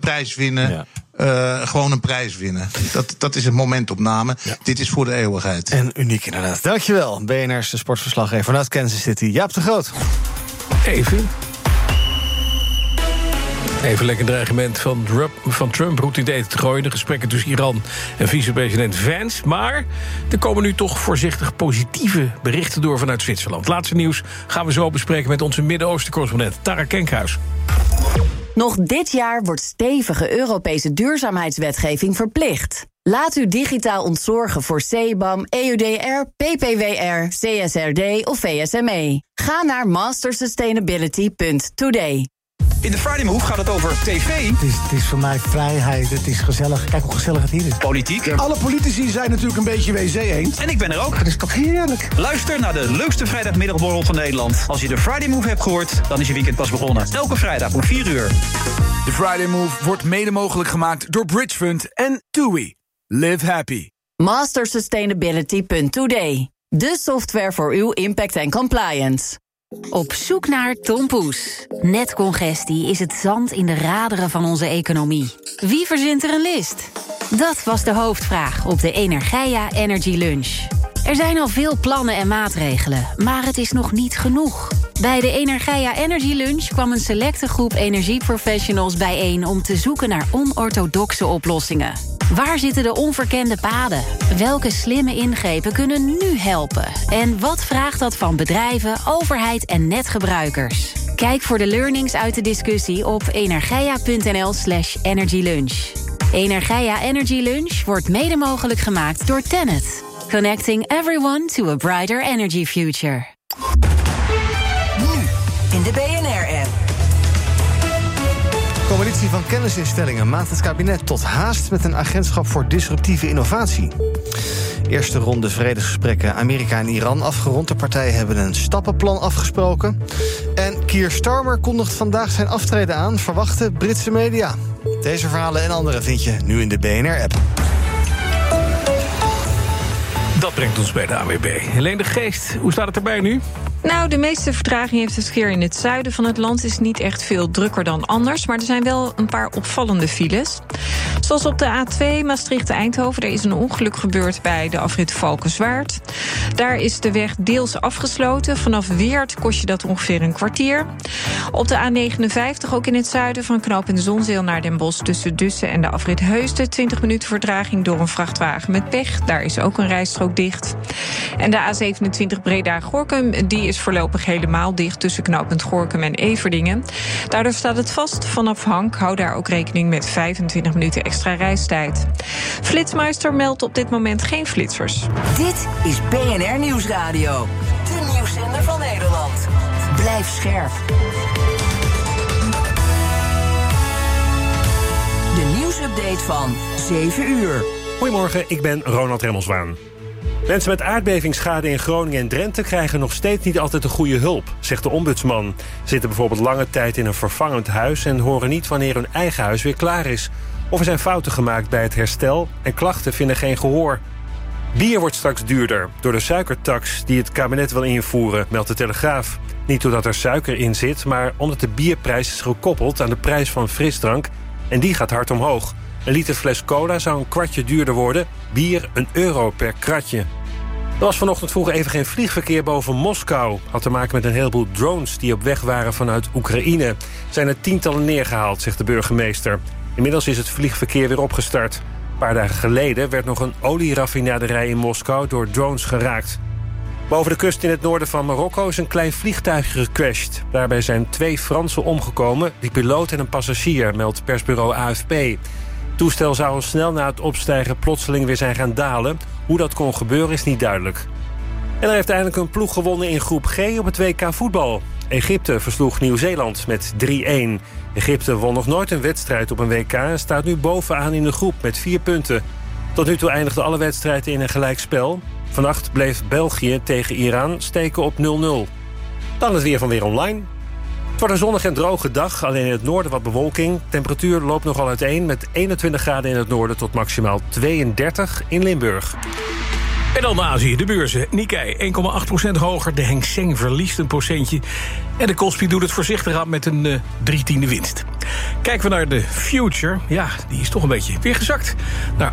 prijs winnen. Gewoon een prijs winnen. Dat is een momentopname. Ja. Dit is voor de eeuwigheid. En uniek inderdaad. Dankjewel, BNR's sportverslaggever vanuit Kansas City, Jaap de Groot. Even lekker dreigement van Trump, roet idee te gooien. De gesprekken tussen Iran en vicepresident Vance. Maar er komen nu toch voorzichtig positieve berichten door vanuit Zwitserland. Laatste nieuws gaan we zo bespreken met onze Midden-Oosten-correspondent Tara Kenkhuis. Nog dit jaar wordt stevige Europese duurzaamheidswetgeving verplicht. Laat u digitaal ontzorgen voor CBAM, EUDR, PPWR, CSRD of VSME. Ga naar mastersustainability.today. In de Friday Move gaat het over tv. Het is voor mij vrijheid, het is gezellig. Kijk hoe gezellig het hier is. Politiek. Alle politici zijn natuurlijk een beetje wc-eend. En ik ben er ook. Dat is toch heerlijk. Luister naar de leukste vrijdagmiddagborrel van Nederland. Als je de Friday Move hebt gehoord, dan is je weekend pas begonnen. Elke vrijdag om 4 uur. De Friday Move wordt mede mogelijk gemaakt door Bridge Fund en TUI. Live happy. Mastersustainability.today. De software voor uw impact en compliance. Op zoek naar tompoes. Netcongestie is het zand in de raderen van onze economie. Wie verzint er een list? Dat was de hoofdvraag op de Energeia Energy Lunch. Er zijn al veel plannen en maatregelen, maar het is nog niet genoeg. Bij de Energeia Energy Lunch kwam een selecte groep energieprofessionals bijeen om te zoeken naar onorthodoxe oplossingen. Waar zitten de onverkende paden? Welke slimme ingrepen kunnen nu helpen? En wat vraagt dat van bedrijven, overheid en netgebruikers? Kijk voor de learnings uit de discussie op energeia.nl/energylunch. Energeia Energy Lunch wordt mede mogelijk gemaakt door TenneT. Connecting everyone to a brighter energy future. Nu in de BNR-app. De coalitie van kennisinstellingen maakt het kabinet tot haast met een agentschap voor disruptieve innovatie. Eerste ronde vredesgesprekken Amerika en Iran afgerond. De partijen hebben een stappenplan afgesproken. En Keir Starmer kondigt vandaag zijn aftreden aan, verwachten Britse media. Deze verhalen en andere vind je nu in de BNR-app. Dat brengt ons bij de AWB. Helene de Geest, hoe staat het erbij nu? Nou, de meeste vertraging heeft het verkeer in het zuiden van het land. Is niet echt veel drukker dan anders, maar er zijn wel een paar opvallende files. Zoals op de A2 Maastricht-Eindhoven. Er is een ongeluk gebeurd bij de afrit Valkenswaard. Daar is de weg deels afgesloten. Vanaf Weert kost je dat ongeveer een kwartier. Op de A59, ook in het zuiden, van knooppunt Zonzeel naar Den Bosch tussen Dussen en de afrit Heusden. 20 minuten vertraging door een vrachtwagen met pech. Daar is ook een rijstrook dicht. En de A27 Breda-Gorinchem, die is voorlopig helemaal dicht tussen knooppunt Gorinchem en Everdingen. Daardoor staat het vast vanaf Hank. Hou daar ook rekening met 25 minuten extra reistijd. Flitsmeister meldt op dit moment geen flitsers. Dit is BNR Nieuwsradio. De nieuwszender van Nederland. Blijf scherp. De nieuwsupdate van 7 uur. Goedemorgen, ik ben Ronald Remmelswaan. Mensen met aardbevingsschade in Groningen en Drenthe krijgen nog steeds niet altijd de goede hulp, zegt de ombudsman. Ze zitten bijvoorbeeld lange tijd in een vervangend huis en horen niet wanneer hun eigen huis weer klaar is. Of er zijn fouten gemaakt bij het herstel en klachten vinden geen gehoor. Bier wordt straks duurder door de suikertax die het kabinet wil invoeren, meldt de Telegraaf. Niet doordat er suiker in zit, maar omdat de bierprijs is gekoppeld aan de prijs van frisdrank en die gaat hard omhoog. Een liter fles cola zou een kwartje duurder worden, bier €1 per kratje. Er was vanochtend vroeg even geen vliegverkeer boven Moskou. Had te maken met een heleboel drones die op weg waren vanuit Oekraïne. Zijn er tientallen neergehaald, zegt de burgemeester. Inmiddels is het vliegverkeer weer opgestart. Een paar dagen geleden werd nog een olieraffinaderij in Moskou door drones geraakt. Boven de kust in het noorden van Marokko is een klein vliegtuigje gecrashed. Daarbij zijn 2 Fransen omgekomen, die piloot en een passagier, meldt persbureau AFP. Het toestel zou al snel na het opstijgen plotseling weer zijn gaan dalen. Hoe dat kon gebeuren is niet duidelijk. En er heeft eindelijk een ploeg gewonnen in groep G op het WK voetbal. Egypte versloeg Nieuw-Zeeland met 3-1. Egypte won nog nooit een wedstrijd op een WK en staat nu bovenaan in de groep met 4 punten. Tot nu toe eindigden alle wedstrijden in een gelijkspel. Vannacht bleef België tegen Iran steken op 0-0. Dan het weer van Weer Online. Het wordt een zonnige en droge dag, alleen in het noorden wat bewolking. Temperatuur loopt nogal uiteen met 21 graden in het noorden tot maximaal 32 in Limburg. En dan Azië, de beurzen. Nikkei 1,8% hoger, de Hang Seng verliest een procentje... en de Kospi doet het voorzichtig aan met een 3/10 winst. Kijken we naar de future, ja, die is toch een beetje weer gezakt. Naar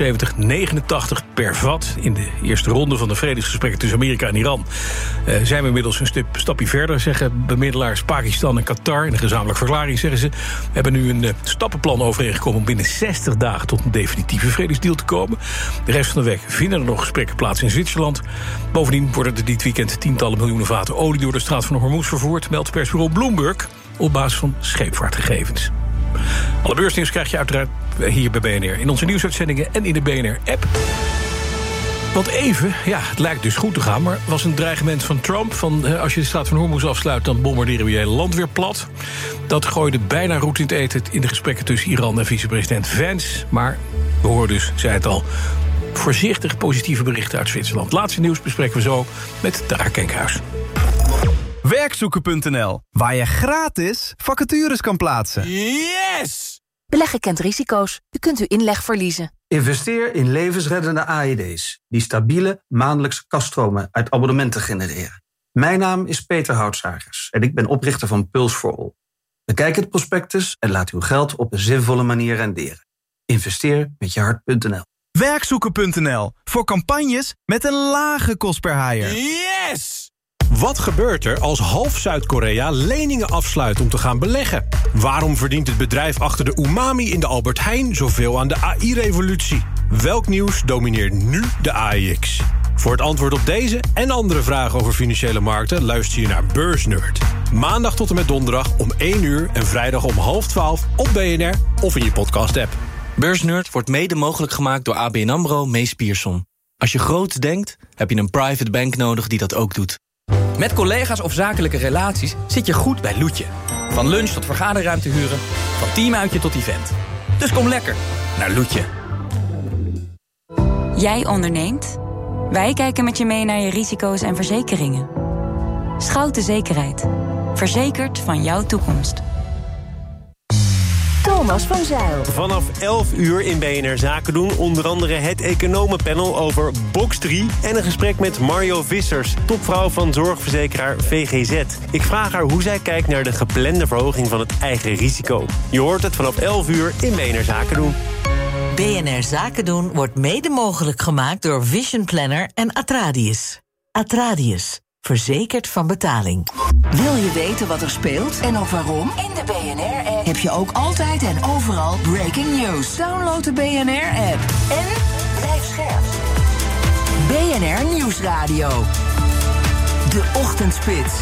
78,89 per vat. In de eerste ronde van de vredesgesprekken tussen Amerika en Iran... zijn we inmiddels een stapje verder, zeggen bemiddelaars Pakistan en Qatar. In een gezamenlijke verklaring zeggen ze... we hebben nu een stappenplan overeengekomen om binnen 60 dagen... tot een definitieve vredesdeal te komen. De rest van de week vinden er nog gesprekken plaats in Zwitserland. Bovendien worden er dit weekend tientallen miljoenen vaten olie... door de straat van Hormuz vervoerd, meldt persbureau Bloomberg... op basis van scheepvaartgegevens. Alle beursnieuws krijg je uiteraard hier bij BNR... in onze nieuwsuitzendingen en in de BNR-app. Want even, ja, het lijkt dus goed te gaan... maar was een dreigement van Trump... van als je de straat van Hormuz afsluit... dan bombarderen we je hele land weer plat. Dat gooide bijna roet in het eten... in de gesprekken tussen Iran en vicepresident Vance. Maar we horen dus, zei het al... voorzichtig positieve berichten uit Zwitserland. Laatste nieuws bespreken we zo met Tara Kenkhuis. Werkzoeken.nl, waar je gratis vacatures kan plaatsen. Yes! Beleggen kent risico's. U kunt uw inleg verliezen. Investeer in levensreddende AED's... die stabiele maandelijkse kaststromen uit abonnementen genereren. Mijn naam is Peter Houtsagers en ik ben oprichter van Pulse for All. Bekijk het prospectus en laat uw geld op een zinvolle manier renderen. Investeer met je hart.nl. Werkzoeken.nl, voor campagnes met een lage kost per haaier. Yes! Wat gebeurt er als half Zuid-Korea leningen afsluit om te gaan beleggen? Waarom verdient het bedrijf achter de umami in de Albert Heijn zoveel aan de AI-revolutie? Welk nieuws domineert nu de AEX? Voor het antwoord op deze en andere vragen over financiële markten... luister je naar Beursnerd. Maandag tot en met donderdag om 1 uur en vrijdag om 11:30 op BNR of in je podcast-app. Beursnerd wordt mede mogelijk gemaakt door ABN AMRO Mees Pierson. Als je groots denkt, heb je een private bank nodig die dat ook doet. Met collega's of zakelijke relaties zit je goed bij Loetje. Van lunch tot vergaderruimte huren, van teamuitje tot event. Dus kom lekker naar Loetje. Jij onderneemt? Wij kijken met je mee naar je risico's en verzekeringen. Schouten Zekerheid. Verzekerd van jouw toekomst. Thomas van Zijl. Vanaf 11 uur in BNR Zaken doen. Onder andere het economenpanel over Box3... en een gesprek met Mario Vissers, topvrouw van zorgverzekeraar VGZ. Ik vraag haar hoe zij kijkt naar de geplande verhoging van het eigen risico. Je hoort het vanaf 11 uur in BNR Zaken doen. BNR Zaken doen wordt mede mogelijk gemaakt door Vision Planner en Atradius. Atradius. Verzekerd van betaling. Wil je weten wat er speelt en ook waarom? In de BNR-app heb je ook altijd en overal breaking news. Download de BNR-app en blijf scherp. BNR Nieuwsradio. De Ochtendspits.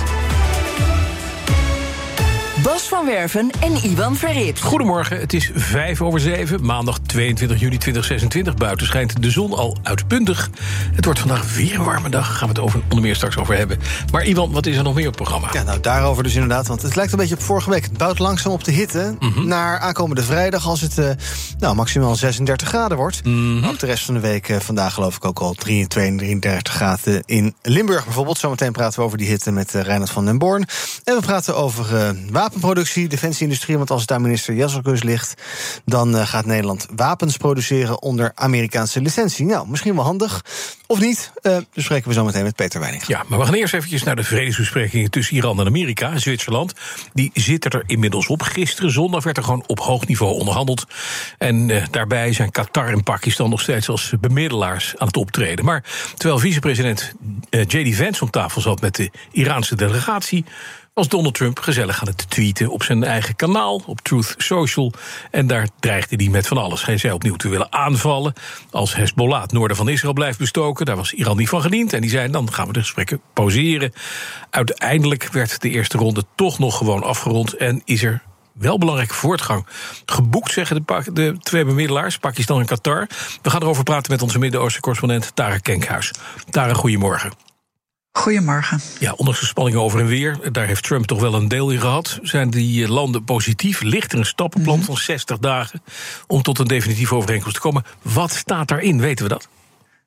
Bas van Werven en Iwan Verrips. Goedemorgen, het is 5:07, maandag 22 juli 2026. Buiten schijnt de zon al uitbundig. Het wordt vandaag weer een warme dag, gaan we het onder meer straks over hebben. Maar Iwan, wat is er nog meer op het programma? Ja, nou daarover dus inderdaad, want het lijkt een beetje op vorige week. Het bouwt langzaam op de hitte naar aankomende vrijdag... als het maximaal 36 graden wordt. Ook de rest van de week vandaag geloof ik ook al 33 graden in Limburg bijvoorbeeld. Zometeen praten we over die hitte met Reinhard van den Born. En we praten over wapenproductie, defensieindustrie, want als het aan minister Jezelkus ligt... dan gaat Nederland wapens produceren onder Amerikaanse licentie. Nou, misschien wel handig, of niet? Dus spreken we zo meteen met Peter Weininga. Ja, maar we gaan eerst eventjes naar de vredesbesprekingen tussen Iran en Amerika, Zwitserland. Die zitten er inmiddels op. Gisteren zondag werd er gewoon op hoog niveau onderhandeld. En daarbij zijn Qatar en Pakistan nog steeds als bemiddelaars aan het optreden. Maar terwijl vicepresident J.D. Vance om tafel zat met de Iraanse delegatie, was Donald Trump gezellig aan het tweeten op zijn eigen kanaal, op Truth Social. En daar dreigde hij met van alles. Hij zei opnieuw te willen aanvallen als Hezbollah het noorden van Israël blijft bestoken. Daar was Iran niet van gediend. En die zei, dan gaan we de gesprekken pauzeren. Uiteindelijk werd de eerste ronde toch nog gewoon afgerond en is er wel belangrijke voortgang geboekt, zeggen de twee bemiddelaars, Pakistan en Qatar. We gaan erover praten met onze Midden-Oosten-correspondent Tara Kenkhuis. Tara, goedemorgen. Goedemorgen. Ja, ondanks de spanningen over en weer, daar heeft Trump toch wel een deel in gehad. Zijn die landen positief? Ligt er een stappenplan van 60 dagen om tot een definitieve overeenkomst te komen? Wat staat daarin? Weten we dat?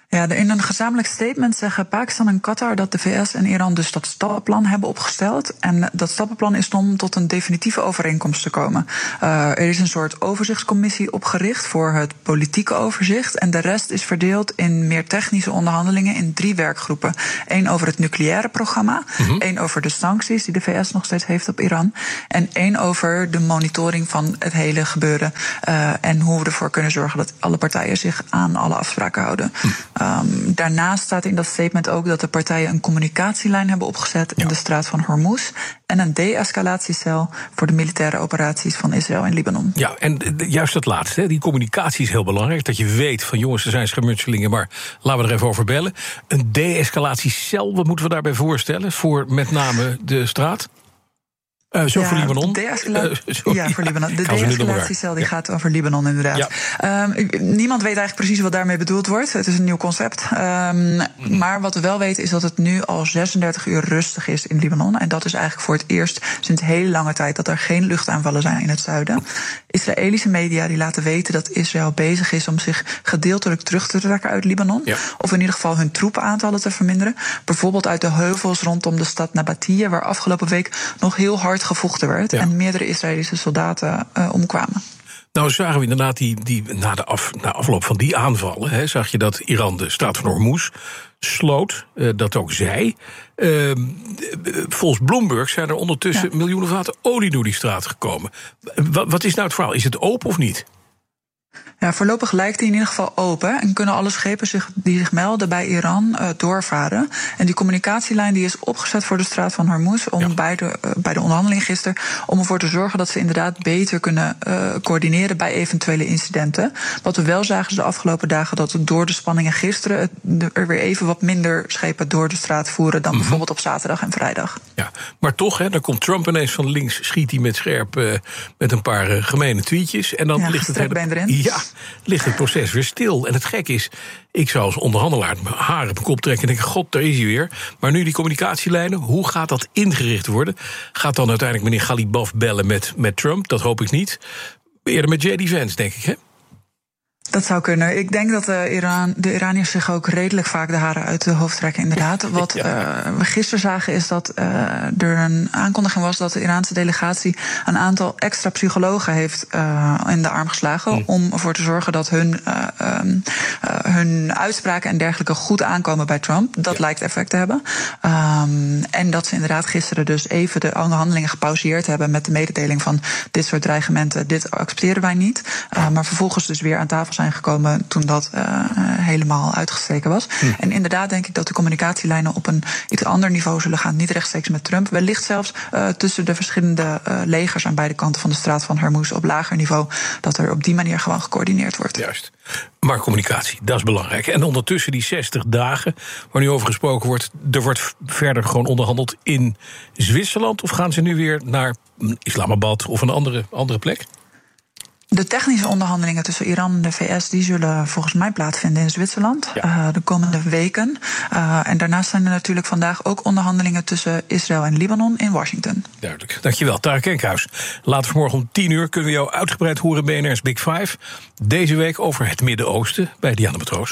Ja, in een gezamenlijk statement zeggen Pakistan en Qatar dat de VS en Iran dus dat stappenplan hebben opgesteld. En dat stappenplan is om tot een definitieve overeenkomst te komen. Er is een soort overzichtscommissie opgericht voor het politieke overzicht. En de rest is verdeeld in meer technische onderhandelingen in 3 werkgroepen. 1 over het nucleaire programma, 1 over de sancties die de VS nog steeds heeft op Iran. En 1 over de monitoring van het hele gebeuren. En hoe we ervoor kunnen zorgen dat alle partijen zich aan alle afspraken houden. Daarnaast staat in dat statement ook dat de partijen een communicatielijn hebben opgezet in de straat van Hormuz en een de-escalatiecel voor de militaire operaties van Israël en Libanon. Ja, en juist dat laatste, die communicatie is heel belangrijk. Dat je weet van jongens, er zijn schermutselingen, maar laten we er even over bellen. Een de-escalatiecel, wat moeten we daarbij voorstellen? Voor met name de straat? Voor Libanon? Voor Libanon. De de-escalatiecel die gaat over Libanon, inderdaad. Ja. Niemand weet eigenlijk precies wat daarmee bedoeld wordt. Het is een nieuw concept. Maar wat we wel weten is dat het nu al 36 uur rustig is in Libanon. En dat is eigenlijk voor het eerst sinds hele lange tijd dat er geen luchtaanvallen zijn in het zuiden. Israëlische media die laten weten dat Israël bezig is om zich gedeeltelijk terug te trekken uit Libanon. Ja. Of in ieder geval hun troepenaantallen te verminderen. Bijvoorbeeld uit de heuvels rondom de stad Nabatia, waar afgelopen week nog heel hard gevochten werd en meerdere Israëlische soldaten omkwamen. Nou zagen we inderdaad na afloop van die aanvallen, zag je dat Iran de straat van Hormuz sloot, dat ook zij. Volgens Bloomberg zijn er ondertussen miljoenen vaten olie door die straat gekomen. Wat is nou het verhaal? Is het open of niet? Ja, voorlopig lijkt die in ieder geval open en kunnen alle schepen die zich melden bij Iran doorvaren. En die communicatielijn die is opgezet voor de straat van Hormuz om bij de onderhandeling gisteren om ervoor te zorgen dat ze inderdaad beter kunnen coördineren bij eventuele incidenten. Wat we wel zagen de afgelopen dagen dat door de spanningen gisteren er weer even wat minder schepen door de straat voeren dan bijvoorbeeld op zaterdag en vrijdag. Ja, maar toch, dan komt Trump ineens van links, schiet hij met scherp met een paar gemene tweetjes en dan ligt ligt het proces weer stil. En het gek is, ik zou als onderhandelaar mijn haren op mijn kop trekken en denken, god, daar is hij weer. Maar nu die communicatielijnen, hoe gaat dat ingericht worden? Gaat dan uiteindelijk meneer Ghalibaf bellen met Trump? Dat hoop ik niet. Eerder met J.D. Vance, denk ik, hè? Dat zou kunnen. Ik denk dat de Iraniërs zich ook redelijk vaak de haren uit de hoofd trekken, inderdaad. Wat we gisteren zagen is dat er een aankondiging was dat de Iraanse delegatie een aantal extra psychologen heeft in de arm geslagen om ervoor te zorgen dat hun uitspraken en dergelijke goed aankomen bij Trump. Dat lijkt effect te hebben. En dat ze inderdaad gisteren dus even de onderhandelingen gepauzeerd hebben met de mededeling van dit soort dreigementen, dit accepteren wij niet. Maar vervolgens dus weer aan tafel zijn gekomen toen dat helemaal uitgestreken was. En inderdaad denk ik dat de communicatielijnen op een iets ander niveau zullen gaan. Niet rechtstreeks met Trump. Wellicht zelfs tussen de verschillende legers aan beide kanten van de straat van Hormuz op lager niveau. Dat er op die manier gewoon gecoördineerd wordt. Juist. Maar communicatie, dat is belangrijk. En ondertussen die 60 dagen waar nu over gesproken wordt, er wordt verder gewoon onderhandeld in Zwitserland? Of gaan ze nu weer naar Islamabad of een andere plek? De technische onderhandelingen tussen Iran en de VS die zullen volgens mij plaatsvinden in Zwitserland de komende weken. En daarnaast zijn er natuurlijk vandaag ook onderhandelingen tussen Israël en Libanon in Washington. Duidelijk. Dankjewel, Tarek Kenkhuis. Later vanmorgen om 10:00 kunnen we jou uitgebreid horen BNR's Big Five. Deze week over het Midden-Oosten bij Diana Matroos.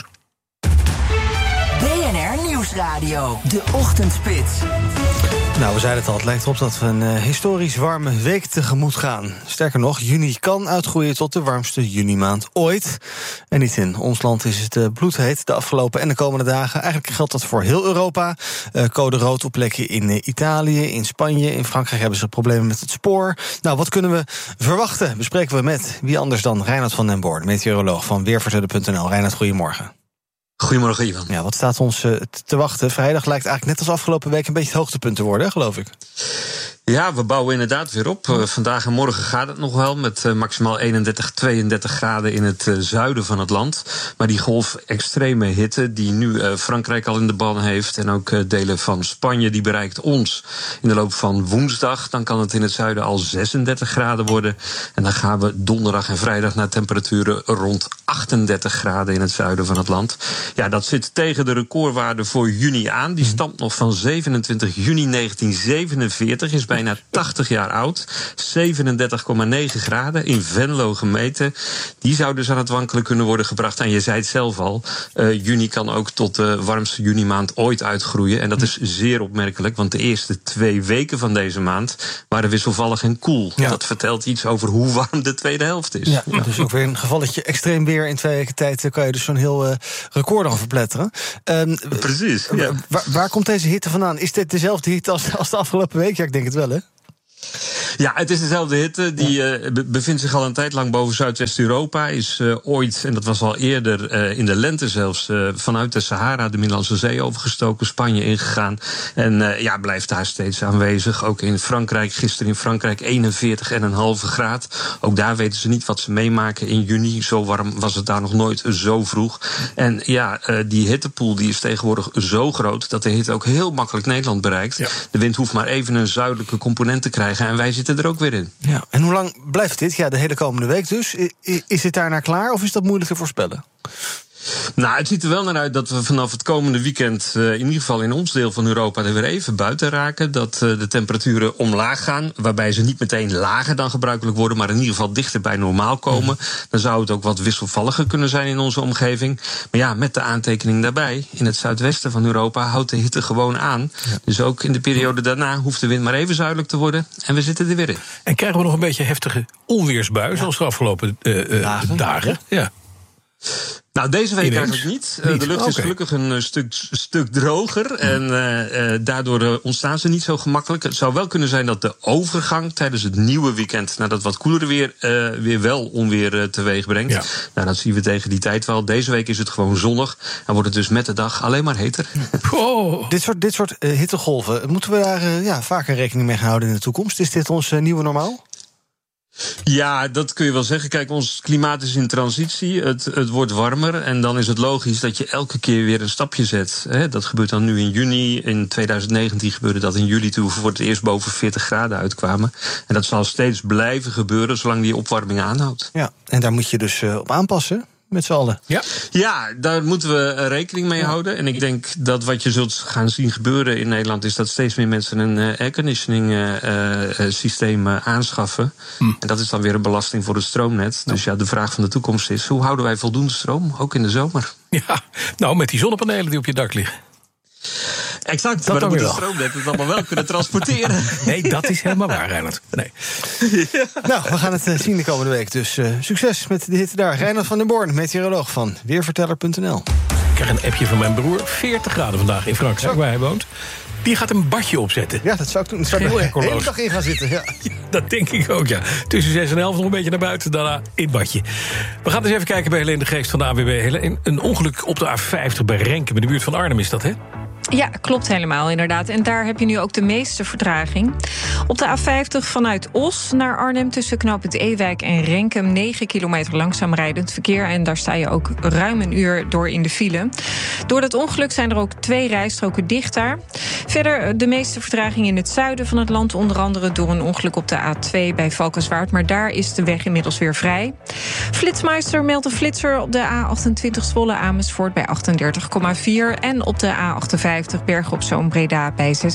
BNR Nieuwsradio, de ochtendspits. Nou, we zeiden het al, het lijkt erop dat we een historisch warme week tegemoet gaan. Sterker nog, juni kan uitgroeien tot de warmste junimaand ooit. En niet in ons land is het bloedheet de afgelopen en de komende dagen. Eigenlijk geldt dat voor heel Europa. Code rood op plekken in Italië, in Spanje, in Frankrijk hebben ze problemen met het spoor. Nou, wat kunnen we verwachten? Bespreken we met wie anders dan Reinhard van den Boer, meteoroloog van Weerverzudden.nl. Reinhard, goedemorgen. Goedemorgen, Ivan. Ja, wat staat ons te wachten? Vrijdag lijkt eigenlijk net als afgelopen week een beetje het hoogtepunt te worden, geloof ik. Ja, we bouwen inderdaad weer op. Vandaag en morgen gaat het nog wel met maximaal 31, 32 graden in het zuiden van het land. Maar die golf extreme hitte die nu Frankrijk al in de ban heeft en ook delen van Spanje, die bereikt ons in de loop van woensdag. Dan kan het in het zuiden al 36 graden worden. En dan gaan we donderdag en vrijdag naar temperaturen rond 38 graden in het zuiden van het land. Ja, dat zit tegen de recordwaarde voor juni aan. Die stamt nog van 27 juni 1947, is bijna bijna 80 jaar oud. 37,9 graden in Venlo gemeten. Die zou dus aan het wankelen kunnen worden gebracht. En je zei het zelf al, juni kan ook tot de warmste junimaand ooit uitgroeien. En dat is zeer opmerkelijk, want de eerste 2 weken van deze maand waren wisselvallig en koel. Ja. Dat vertelt iets over hoe warm de tweede helft is. Ja, dus ook weer een gevalletje extreem weer in 2 weken tijd kan je dus zo'n heel record dan verpletteren. Precies, ja. Waar komt deze hitte vandaan? Is dit dezelfde hitte als de afgelopen week? Ja, ik denk het wel, hè? Ja, het is dezelfde hitte. Die bevindt zich al een tijd lang boven Zuidwest-Europa. Is ooit, en dat was al eerder in de lente zelfs, vanuit de Sahara de Middellandse Zee overgestoken, Spanje ingegaan. En blijft daar steeds aanwezig. Ook in Frankrijk, gisteren in Frankrijk 41,5 graad. Ook daar weten ze niet wat ze meemaken in juni. Zo warm was het daar nog nooit zo vroeg. En die hittepoel die is tegenwoordig zo groot dat de hitte ook heel makkelijk Nederland bereikt. Ja. De wind hoeft maar even een zuidelijke component te krijgen en wij zitten er ook weer in. Ja. En hoe lang blijft dit? Ja, de hele komende week dus. Is het daarna klaar of is dat moeilijk te voorspellen? Nou, het ziet er wel naar uit dat we vanaf het komende weekend, in ieder geval in ons deel van Europa, er weer even buiten raken. Dat de temperaturen omlaag gaan, waarbij ze niet meteen lager dan gebruikelijk worden, maar in ieder geval dichter bij normaal komen. Dan zou het ook wat wisselvalliger kunnen zijn in onze omgeving. Maar ja, met de aantekening daarbij, in het zuidwesten van Europa houdt de hitte gewoon aan. Ja. Dus ook in de periode daarna hoeft de wind maar even zuidelijk te worden en we zitten er weer in. En krijgen we nog een beetje heftige onweersbuien, zoals de afgelopen dagen? Ja. Nou, deze week eigenlijk niet. De lucht is gelukkig een stuk droger. En daardoor ontstaan ze niet zo gemakkelijk. Het zou wel kunnen zijn dat de overgang tijdens het nieuwe weekend naar dat wat koelere weer wel onweer teweeg brengt. Ja. Nou, dat zien we tegen die tijd wel. Deze week is het gewoon zonnig. En wordt het dus met de dag alleen maar heter. Oh. Dit soort hittegolven, moeten we daar vaker rekening mee gaan houden in de toekomst? Is dit ons nieuwe normaal? Ja, dat kun je wel zeggen. Kijk, ons klimaat is in transitie. Het wordt warmer en dan is het logisch dat je elke keer weer een stapje zet. Dat gebeurt dan nu in juni. In 2019 gebeurde dat in juli, toen we voor het eerst boven 40 graden uitkwamen. En dat zal steeds blijven gebeuren zolang die opwarming aanhoudt. Ja, en daar moet je dus op aanpassen. Met z'n allen. Ja, daar moeten we rekening mee houden. En ik denk dat wat je zult gaan zien gebeuren in Nederland is dat steeds meer mensen een airconditioning systeem aanschaffen. En dat is dan weer een belasting voor het stroomnet. Dus de vraag van de toekomst is, hoe houden wij voldoende stroom, ook in de zomer? Ja, nou met die zonnepanelen die op je dak liggen. Exact, dat maar dan moet het stroomnet het allemaal wel kunnen transporteren. Nee, dat is helemaal waar, Reinhard. Nee. Ja. Nou, we gaan het zien de komende week. Dus succes met de hitte daar. Reinhard van den Born, meteoroloog van Weerverteller.nl. Ik krijg een appje van mijn broer. 40 graden vandaag in Frankrijk, waar hij woont. Die gaat een badje opzetten. Ja, dat zou ik doen. Ik zou er de hele dag in gaan zitten. Ja. Ja, dat denk ik ook, ja. Tussen 6 en 11 nog een beetje naar buiten, daarna in het badje. We gaan eens even kijken bij Helene de Geest van de ANWB. Helene, een ongeluk op de A50 bij Renkum, in de buurt van Arnhem is dat, hè? Ja, klopt helemaal, inderdaad. En daar heb je nu ook de meeste vertraging. Op de A50 vanuit Os naar Arnhem tussen knooppunt Ewijk en Renkum 9 kilometer langzaam rijdend verkeer. En daar sta je ook ruim een uur door in de file. Door dat ongeluk zijn er ook 2 rijstroken dicht daar. Verder de meeste vertraging in het zuiden van het land. Onder andere door een ongeluk op de A2 bij Valkenswaard. Maar daar is de weg inmiddels weer vrij. Flitsmeister meldt een flitser op de A28 Zwolle Amersfoort bij 38,4. En op de A58 Bergen op Zoom Breda bij 76,1.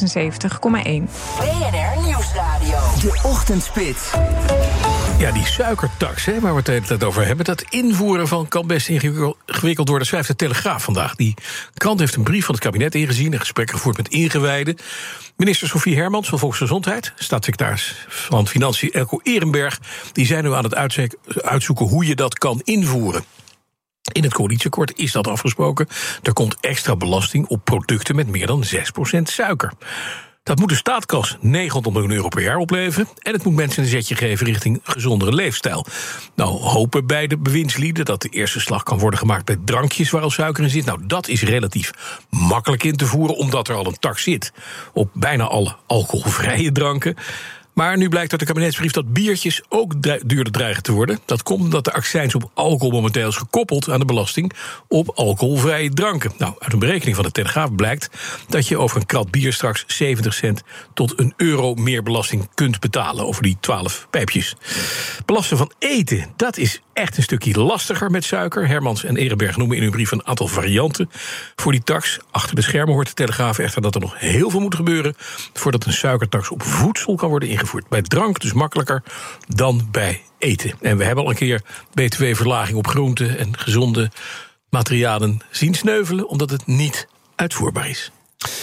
BNR Nieuwsradio. De Ochtendspits. Ja, die suikertax, waar we het de hele tijd over hebben, dat invoeren van kan best ingewikkeld worden, schrijft de Telegraaf vandaag. Die krant heeft een brief van het kabinet ingezien en gesprekken gevoerd met ingewijden. Minister Sophie Hermans van Volksgezondheid, staatssecretaris van Financiën Elko Ehrenberg, die zijn nu aan het uitzoeken hoe je dat kan invoeren. In het coalitieakkoord is dat afgesproken. Er komt extra belasting op producten met meer dan 6% suiker. Dat moet de staatskas 900 miljoen euro per jaar opleveren. En het moet mensen een zetje geven richting gezondere leefstijl. Nou, hopen beide bewindslieden dat de eerste slag kan worden gemaakt bij drankjes waar al suiker in zit. Nou, dat is relatief makkelijk in te voeren, omdat er al een tax zit op bijna alle alcoholvrije dranken. Maar nu blijkt uit de kabinetsbrief dat biertjes ook duurder dreigen te worden. Dat komt omdat de accijns op alcohol momenteel is gekoppeld aan de belasting op alcoholvrije dranken. Nou, uit een berekening van de Telegraaf blijkt dat je over een krat bier straks 70 cent tot €1 meer belasting kunt betalen over die 12 pijpjes. Belasten van eten, dat is echt een stukje lastiger met suiker. Hermans en Ehrenberg noemen in hun brief een aantal varianten voor die tax. Achter de schermen hoort de Telegraaf echter dat er nog heel veel moet gebeuren voordat een suikertax op voedsel kan worden ingevoerd. Bij drank dus makkelijker dan bij eten. En we hebben al een keer btw-verlaging op groenten en gezonde materialen zien sneuvelen, omdat het niet uitvoerbaar is.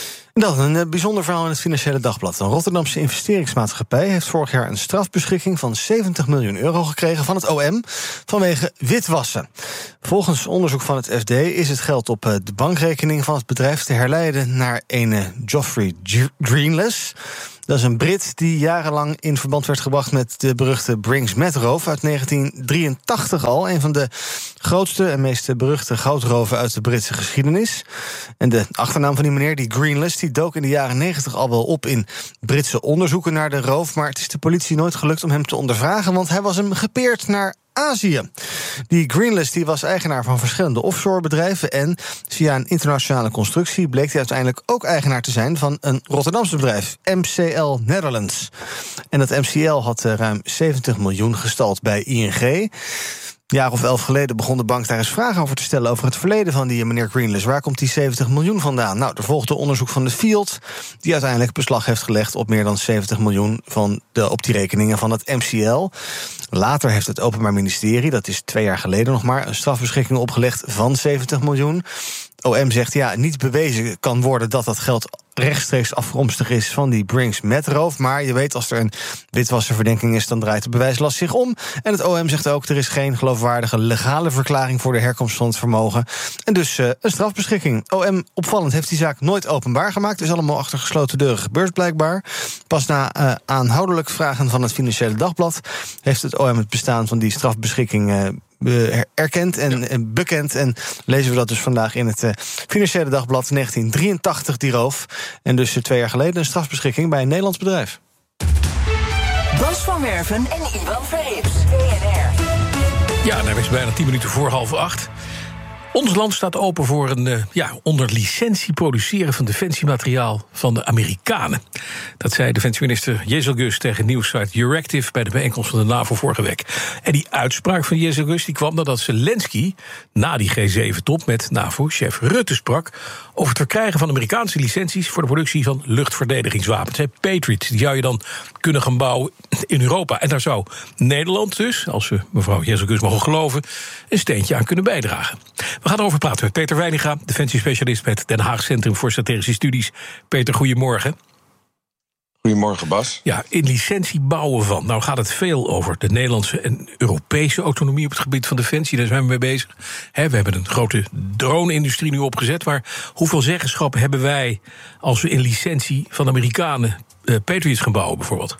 Dan een bijzonder verhaal in het Financiële Dagblad. Een Rotterdamse investeringsmaatschappij heeft vorig jaar een strafbeschikking van 70 miljoen euro gekregen van het OM vanwege witwassen. Volgens onderzoek van het FD is het geld op de bankrekening van het bedrijf te herleiden naar een Geoffrey Greenless. Dat is een Brit die jarenlang in verband werd gebracht met de beruchte Brink's-Met-roof uit 1983 al. Een van de grootste en meest beruchte goudroven uit de Britse geschiedenis. En de achternaam van die meneer, die Greenless, die dook in de jaren 90 al wel op in Britse onderzoeken naar de roof. Maar het is de politie nooit gelukt om hem te ondervragen, want hij was hem gepeerd naar Azië. Die Greenless die was eigenaar van verschillende offshorebedrijven en via een internationale constructie bleek hij uiteindelijk ook eigenaar te zijn van een Rotterdamse bedrijf, MCL Netherlands. En dat MCL had ruim 70 miljoen gestald bij ING. Een jaar of 11 geleden begon de bank daar eens vragen over te stellen over het verleden van die meneer Greenless. Waar komt die 70 miljoen vandaan? Nou, er volgde onderzoek van de Field, die uiteindelijk beslag heeft gelegd op meer dan 70 miljoen op die rekeningen van het MCL. Later heeft het Openbaar Ministerie, dat is 2 jaar geleden nog maar, een strafbeschikking opgelegd van 70 miljoen. OM zegt niet bewezen kan worden dat dat geld rechtstreeks afkomstig is van die Brink's-Met-roof. Maar je weet, als er een witwassenverdenking is, dan draait de bewijslast zich om. En het OM zegt ook, er is geen geloofwaardige legale verklaring voor de herkomst van het vermogen. En dus een strafbeschikking. OM, opvallend, heeft die zaak nooit openbaar gemaakt. Het is allemaal achter gesloten deuren gebeurd, blijkbaar. Pas na aanhoudelijk vragen van het Financiële Dagblad heeft het OM het bestaan van die strafbeschikking erkend en bekend. En lezen we dat dus vandaag in het Financiële Dagblad. 1983 die roof. En dus 2 jaar geleden een strafbeschikking bij een Nederlands bedrijf. Bas van Werven en Ivan Verrips. BNR. Ja, daar is bijna 10 minuten voor 7:30. Ons land staat open voor een onder licentie produceren van defensiemateriaal van de Amerikanen. Dat zei defensieminister Jezelgus tegen nieuwssite Euractiv bij de bijeenkomst van de NAVO vorige week. En die uitspraak van Jezelgus die kwam nadat Zelensky na die G7-top met NAVO-chef Rutte sprak over het verkrijgen van Amerikaanse licenties voor de productie van luchtverdedigingswapens. Patriot, die zou je dan kunnen gaan bouwen in Europa. En daar zou Nederland dus, als we mevrouw Jezelgus mogen geloven, een steentje aan kunnen bijdragen. We gaan erover praten met Peter Weininga, defensiespecialist bij het Den Haag Centrum voor Strategische Studies. Peter, goedemorgen. Goedemorgen, Bas. Ja, in licentie bouwen van. Nou gaat het veel over de Nederlandse en Europese autonomie op het gebied van defensie. Daar zijn we mee bezig. We hebben een grote drone-industrie nu opgezet. Maar hoeveel zeggenschap hebben wij als we in licentie van Amerikanen Patriots gaan bouwen, bijvoorbeeld?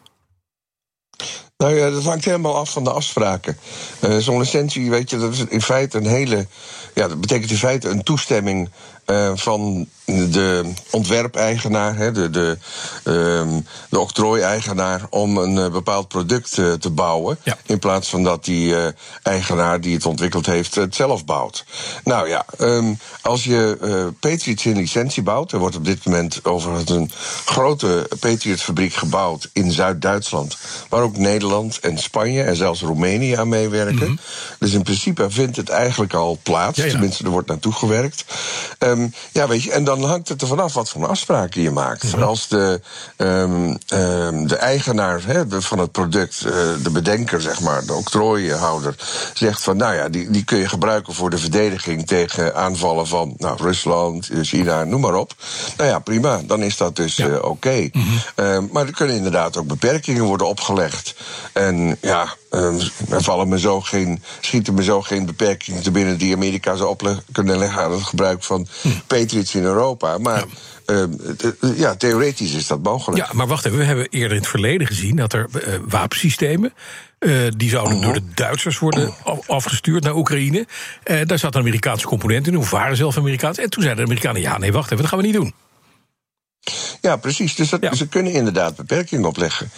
Nou ja, dat hangt helemaal af van de afspraken. Zo'n licentie, weet je, dat is in feite dat betekent in feite een toestemming van de ontwerpeigenaar, de octrooi-eigenaar, om een bepaald product te bouwen. Ja. In plaats van dat die eigenaar die het ontwikkeld heeft het zelf bouwt. Nou ja, als je Patriots in licentie bouwt, er wordt op dit moment overigens een grote Patriot-fabriek gebouwd in Zuid-Duitsland, waar ook Nederland en Spanje en zelfs Roemenië aan meewerken. Mm-hmm. Dus in principe vindt het eigenlijk al plaats. Ja. Tenminste, er wordt naartoe gewerkt. Weet je, en dan hangt het er vanaf wat voor afspraken je maakt. Mm-hmm. Als de eigenaar van het product, de bedenker, zeg maar, de octrooihouder, zegt van, die kun je gebruiken voor de verdediging tegen aanvallen van Rusland, China, noem maar op. Nou ja, prima, dan is dat dus oké. Mm-hmm. Maar er kunnen inderdaad ook beperkingen worden opgelegd. En schieten me zo geen beperkingen te binnen die Amerika zou kunnen leggen aan het gebruik van Patriots in Europa. Maar theoretisch is dat mogelijk. Ja, maar wacht even, we hebben eerder in het verleden gezien dat er wapensystemen, die zouden door de Duitsers worden afgestuurd naar Oekraïne. Daar zat een Amerikaanse component in, of waren zelf Amerikaans. En toen zeiden de Amerikanen, wacht even, dat gaan we niet doen. Ja, precies. Dus ze kunnen inderdaad beperkingen opleggen.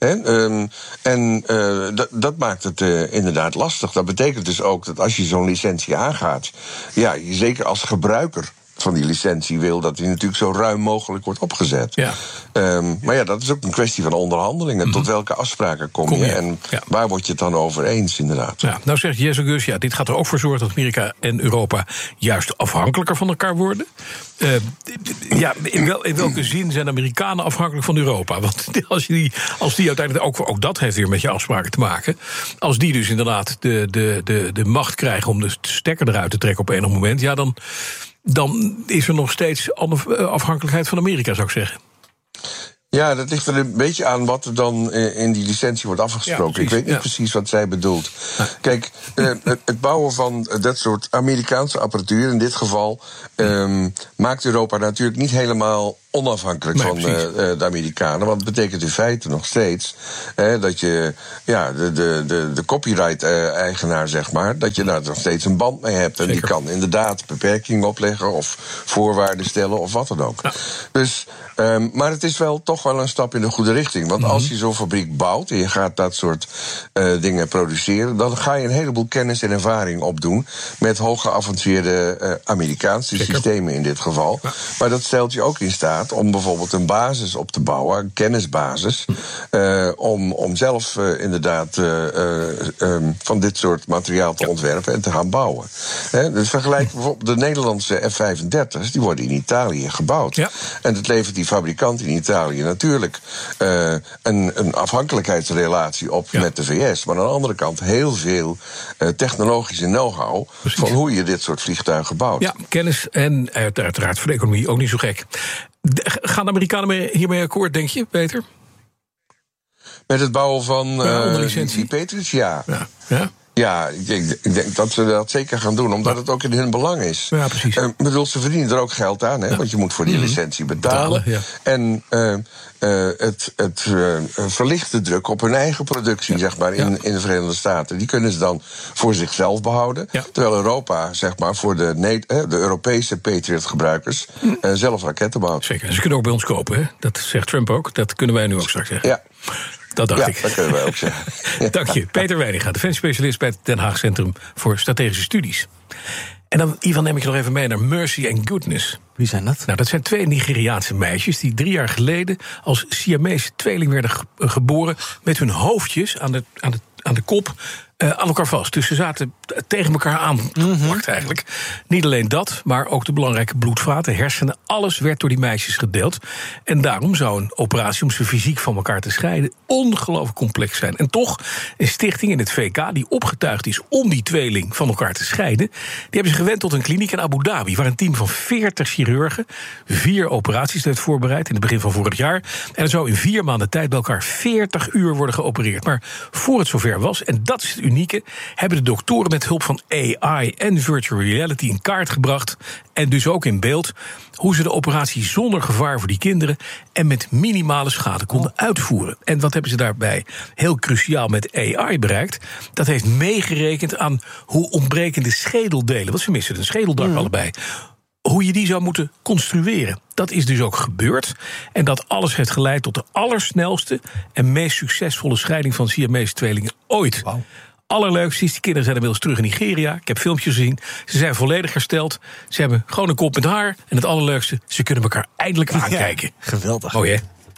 Dat maakt het inderdaad lastig. Dat betekent dus ook dat als je zo'n licentie aangaat, je zeker als gebruiker van die licentie wil dat die natuurlijk zo ruim mogelijk wordt opgezet. Ja. Maar ja, dat is ook een kwestie van onderhandelingen. Tot welke afspraken kom je? En waar word je het dan over eens, inderdaad? Ja, nou zegt Jesse Gus, dit gaat er ook voor zorgen dat Amerika en Europa juist afhankelijker van elkaar worden. In welke zin zijn Amerikanen afhankelijk van Europa? Want als die uiteindelijk ook dat heeft weer met je afspraken te maken. Als die dus inderdaad de macht krijgen om de stekker eruit te trekken op enig moment, dan is er nog steeds afhankelijkheid van Amerika, zou ik zeggen. Ja, dat ligt er een beetje aan wat er dan in die licentie wordt afgesproken. Ik weet niet precies wat zij bedoelt. Kijk, het bouwen van dat soort Amerikaanse apparatuur in dit geval maakt Europa natuurlijk niet helemaal onafhankelijk van de Amerikanen. Want het betekent in feite nog steeds dat je de copyright-eigenaar, zeg maar, dat je daar nog steeds een band mee hebt. En die kan inderdaad beperkingen opleggen of voorwaarden stellen of wat dan ook. Ja. Dus, maar het is toch wel een stap in de goede richting. Want als je zo'n fabriek bouwt en je gaat dat soort dingen produceren, dan ga je een heleboel kennis en ervaring opdoen met hoog geavanceerde Amerikaanse systemen in dit geval. Ja. Maar dat stelt je ook in staat om bijvoorbeeld een basis op te bouwen, een kennisbasis, om zelf inderdaad van dit soort materiaal te ontwerpen en te gaan bouwen. Dus vergelijk bijvoorbeeld de Nederlandse F-35's, die worden in Italië gebouwd. Ja. En dat levert die fabrikant in Italië natuurlijk een afhankelijkheidsrelatie op met de VS. Maar aan de andere kant heel veel technologische know-how van hoe je dit soort vliegtuigen bouwt. Ja, kennis en uiteraard voor de economie ook niet zo gek. Gaan de Amerikanen hiermee akkoord, denk je, Peter? Met het bouwen van die Patriots, ja. Ja, ik denk dat ze dat zeker gaan doen, omdat het ook in hun belang is. Ja, precies. Ze verdienen er ook geld aan, want je moet voor die licentie betalen. En het verlicht de druk op hun eigen productie, zeg maar, in de Verenigde Staten. Die kunnen ze dan voor zichzelf behouden. Ja. Terwijl Europa, zeg maar, voor de Europese Patriot-gebruikers zelf raketten bouwt. Zeker. En ze kunnen ook bij ons kopen, hè? Dat zegt Trump ook. Dat kunnen wij nu ook straks zeggen. Ja. Dat dacht ik. Dat kunnen wij ook zeggen. Dank je. Peter Weininga, defensiespecialist bij het Den Haag Centrum voor Strategische Studies. En dan, Ivan, neem ik nog even mee naar Mercy and Goodness. Wie zijn dat? Nou, dat zijn 2 Nigeriaanse meisjes die 3 jaar geleden als Siamese tweeling werden geboren met hun hoofdjes aan de kop aan elkaar vast. Dus ze zaten tegen elkaar aangeplakt eigenlijk. Niet alleen dat, maar ook de belangrijke bloedvaten, hersenen, alles werd door die meisjes gedeeld. En daarom zou een operatie om ze fysiek van elkaar te scheiden ongelooflijk complex zijn. En toch, een stichting in het VK die opgetuigd is om die tweeling van elkaar te scheiden, die hebben ze gewend tot een kliniek in Abu Dhabi, waar een team van 40 chirurgen 4 operaties heeft voorbereid in het begin van vorig jaar. En er zou in 4 maanden tijd bij elkaar 40 uur worden geopereerd. Maar voor het zover was, en dat is het unieke, hebben de doktoren met hulp van AI en virtual reality in kaart gebracht, en dus ook in beeld, hoe ze de operatie zonder gevaar voor die kinderen en met minimale schade konden uitvoeren. En wat hebben ze daarbij heel cruciaal met AI bereikt? Dat heeft meegerekend aan hoe ontbrekende schedeldelen, want ze missen een schedeldak allebei, hoe je die zou moeten construeren. Dat is dus ook gebeurd. En dat alles heeft geleid tot de allersnelste en meest succesvolle scheiding van Siamese tweelingen ooit. Wow. Allerleukste is, die kinderen zijn inmiddels terug in Nigeria. Ik heb filmpjes gezien. Ze zijn volledig hersteld. Ze hebben gewoon een kop met haar. En het allerleukste, ze kunnen elkaar eindelijk aankijken. Ja, geweldig. Mooi, hè?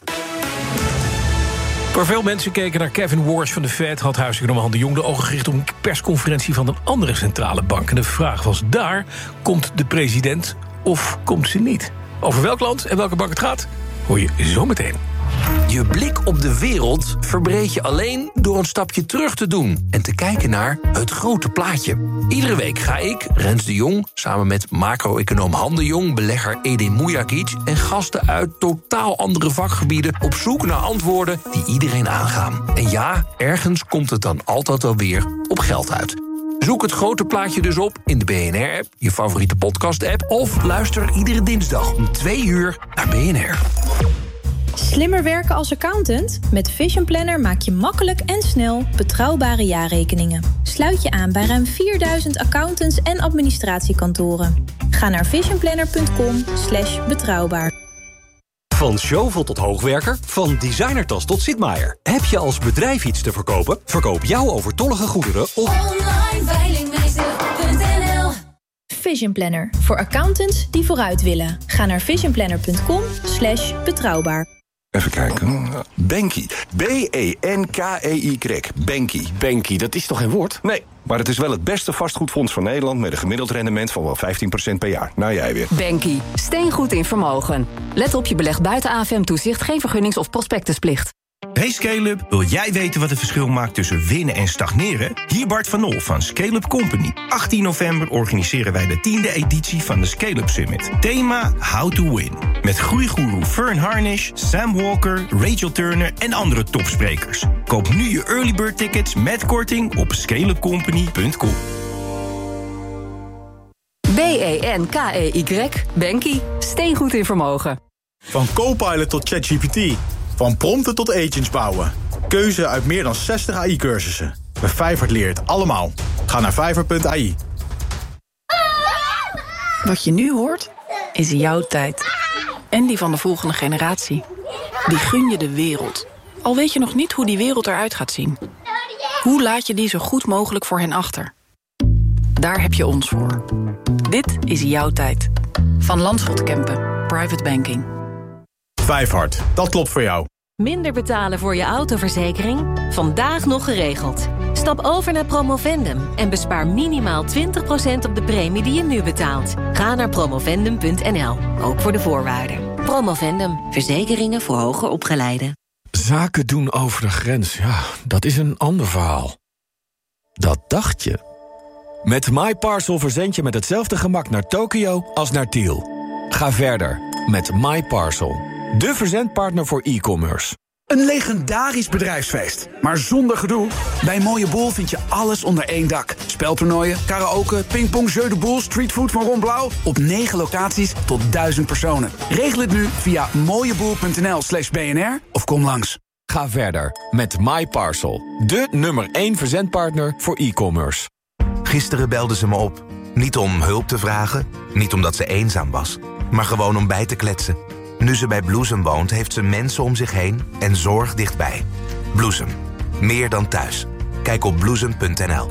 Voor veel mensen keken naar Kevin Warsh van de Fed, had huiseconoom Han de Jong de ogen gericht op een persconferentie van een andere centrale bank. En de vraag was daar, komt de president of komt ze niet? Over welk land en welke bank het gaat, hoor je zo meteen. Je blik op de wereld verbreed je alleen door een stapje terug te doen en te kijken naar het grote plaatje. Iedere week ga ik, Rens de Jong, samen met macro-econoom Han de Jong, belegger Edin Mujagic en gasten uit totaal andere vakgebieden op zoek naar antwoorden die iedereen aangaan. En ja, ergens komt het dan altijd wel weer op geld uit. Zoek het grote plaatje dus op in de BNR-app, je favoriete podcast-app, of luister iedere dinsdag om 2 uur naar BNR. Slimmer werken als accountant? Met Vision Planner maak je makkelijk en snel betrouwbare jaarrekeningen. Sluit je aan bij ruim 4000 accountants en administratiekantoren. Ga naar visionplanner.com/betrouwbaar. Van Zjovel tot hoogwerker, van designertas tot Sitmaier. Heb je als bedrijf iets te verkopen? Verkoop jouw overtollige goederen op onlineveilingmeester.nl. Vision Planner. Voor accountants die vooruit willen. Ga naar visionplanner.com/betrouwbaar. Even kijken. Banky. B-E-N-K-E-Y. Banky. Banky, dat is toch geen woord? Nee, maar het is wel het beste vastgoedfonds van Nederland... met een gemiddeld rendement van wel 15% per jaar. Nou, jij weer. Banky. Steengoed in vermogen. Let op, je belegt buiten AFM-toezicht... geen vergunnings- of prospectusplicht. Hey Scale-up, wil jij weten wat het verschil maakt tussen winnen en stagneren? Hier Bart van Nol van Scale-up Company. 18 november organiseren wij de 10e editie van de Scale-up Summit. Thema How to Win. Met groeigoeroe Fern Harnish, Sam Walker, Rachel Turner en andere topsprekers. Koop nu je early bird tickets met korting op scaleupcompany.com. B-E-N-K-E-Y. Banky. Steengoed in vermogen. Van Copilot tot ChatGPT. Van prompten tot agents bouwen. Keuze uit meer dan 60 AI-cursussen. Bij Fiverr leert het allemaal. Ga naar fiverr.ai. Wat je nu hoort, is jouw tijd. En die van de volgende generatie. Die gun je de wereld. Al weet je nog niet hoe die wereld eruit gaat zien. Hoe laat je die zo goed mogelijk voor hen achter? Daar heb je ons voor. Dit is jouw tijd. Van Landschot Kempen. Private Banking. Vijfhart, dat klopt voor jou. Minder betalen voor je autoverzekering? Vandaag nog geregeld. Stap over naar Promovendum en bespaar minimaal 20% op de premie die je nu betaalt. Ga naar promovendum.nl, ook voor de voorwaarden. Promovendum, verzekeringen voor hoger opgeleiden. Zaken doen over de grens, ja, dat is een ander verhaal. Dat dacht je. Met MyParcel verzend je met hetzelfde gemak naar Tokio als naar Tiel. Ga verder met MyParcel. De verzendpartner voor e-commerce. Een legendarisch bedrijfsfeest, maar zonder gedoe. Bij Mooie Boel vind je alles onder één dak. Speltoernooien, karaoke, pingpong, jeu de boel, streetfood van Ron Blauw. Op 9 locaties tot 1000 personen. Regel het nu via mooieboel.nl/BNR of kom langs. Ga verder met MyParcel. De nummer 1 verzendpartner voor e-commerce. Gisteren belde ze me op. Niet om hulp te vragen, niet omdat ze eenzaam was, maar gewoon om bij te kletsen. Nu ze bij Bloesem woont, heeft ze mensen om zich heen en zorg dichtbij. Bloesem. Meer dan thuis. Kijk op bloesem.nl.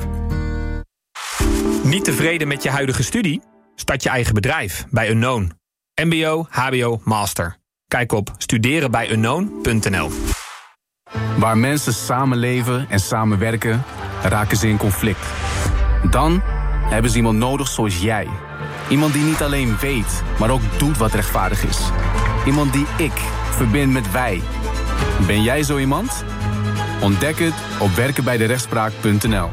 Niet tevreden met je huidige studie? Start je eigen bedrijf bij Unknown. MBO, HBO, Master. Kijk op studerenbijunknown.nl. Waar mensen samenleven en samenwerken, raken ze in conflict. Dan hebben ze iemand nodig zoals jij. Iemand die niet alleen weet, maar ook doet wat rechtvaardig is. Iemand die ik verbind met wij. Ben jij zo iemand? Ontdek het op werkenbijderechtspraak.nl.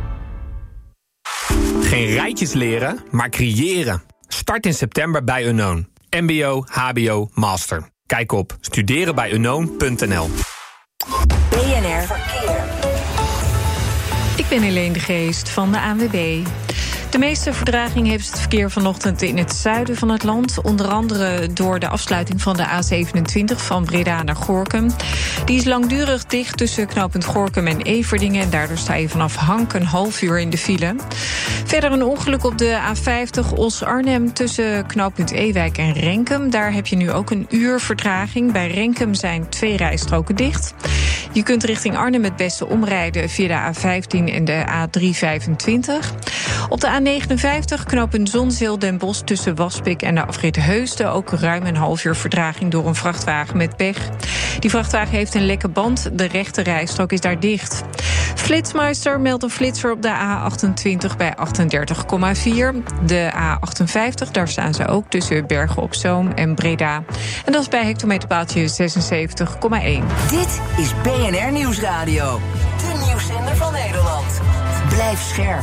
Geen rijtjes leren, maar creëren. Start in september bij Unknown. MBO, HBO, Master. Kijk op studerenbijunknown.nl. BNR Verkeer. Ik ben Helene de Geest van de ANWB. De meeste vertraging heeft het verkeer vanochtend in het zuiden van het land. Onder andere door de afsluiting van de A27 van Breda naar Gorinchem. Die is langdurig dicht tussen knooppunt Gorinchem en Everdingen. En daardoor sta je vanaf Hank een half uur in de file. Verder een ongeluk op de A50 Os-Arnhem tussen knooppunt Ewijk en Renkum. Daar heb je nu ook een uur vertraging. Bij Renkum zijn 2 rijstroken dicht. Je kunt richting Arnhem het beste omrijden via de A15 en de A325. Op de A59 knooppunt Zonzeel Den Bosch tussen Waspik en de afrit Heusden. Ook ruim een half uur vertraging door een vrachtwagen met pech. Die vrachtwagen heeft een lekke band. De rechte rijstrook is daar dicht. Flitsmeister meldt een flitser op de A28 bij 38,4. De A58, daar staan ze ook tussen Bergen op Zoom en Breda. En dat is bij hectometerpaaltje 76,1. Dit is BNR Nieuwsradio. De nieuwszender van Nederland. Blijf scherp.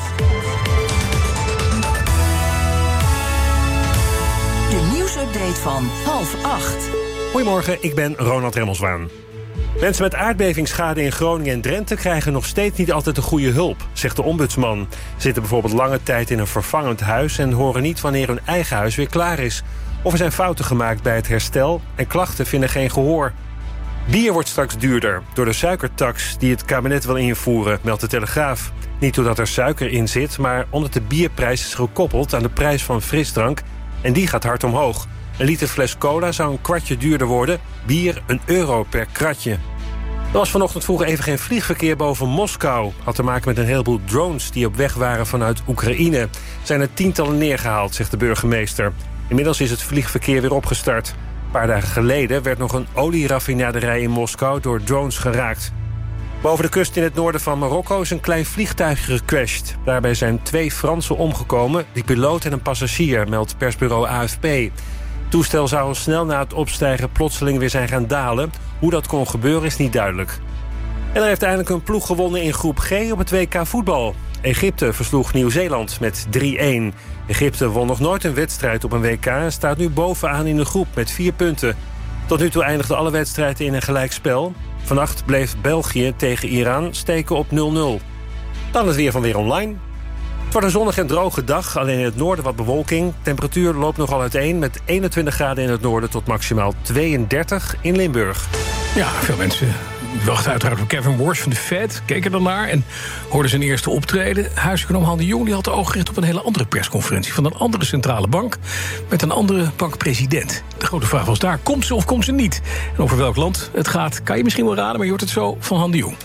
De nieuwsupdate van 7:30. Goedemorgen, ik ben Ronald Remmelswaan. Mensen met aardbevingsschade in Groningen en Drenthe krijgen nog steeds niet altijd de goede hulp, zegt de ombudsman. Ze zitten bijvoorbeeld lange tijd in een vervangend huis en horen niet wanneer hun eigen huis weer klaar is. Of er zijn fouten gemaakt bij het herstel en klachten vinden geen gehoor. Bier wordt straks duurder door de suikertax die het kabinet wil invoeren, meldt de Telegraaf. Niet doordat er suiker in zit, maar omdat de bierprijs is gekoppeld aan de prijs van frisdrank en die gaat hard omhoog. Een liter fles cola zou een kwartje duurder worden, bier €1 per kratje. Er was vanochtend vroeg even geen vliegverkeer boven Moskou. Had te maken met een heleboel drones die op weg waren vanuit Oekraïne. Zijn er tientallen neergehaald, zegt de burgemeester. Inmiddels is het vliegverkeer weer opgestart. Een paar dagen geleden werd nog een olieraffinaderij in Moskou door drones geraakt. Boven de kust in het noorden van Marokko is een klein vliegtuigje gecrashed. Daarbij zijn 2 Fransen omgekomen, die piloot en een passagier, meldt persbureau AFP. Het toestel zou al snel na het opstijgen plotseling weer zijn gaan dalen. Hoe dat kon gebeuren is niet duidelijk. En er heeft eindelijk een ploeg gewonnen in groep G op het WK voetbal. Egypte versloeg Nieuw-Zeeland met 3-1. Egypte won nog nooit een wedstrijd op een WK en staat nu bovenaan in de groep met 4 punten. Tot nu toe eindigden alle wedstrijden in een gelijkspel. Vannacht bleef België tegen Iran steken op 0-0. Dan het weer van Weer Online. Het wordt een zonnige en droge dag, alleen in het noorden wat bewolking. Temperatuur loopt nogal uiteen met 21 graden in het noorden tot maximaal 32 in Limburg. Ja, veel mensen wachten uiteraard op Kevin Warsh van de Fed. Keken ernaar en hoorden zijn eerste optreden. Huiseconoom Han de Jong die had de oog gericht op een hele andere persconferentie van een andere centrale bank met een andere bankpresident. De grote vraag was daar, komt ze of komt ze niet? En over welk land het gaat, kan je misschien wel raden, maar je hoort het zo van Han de Jong.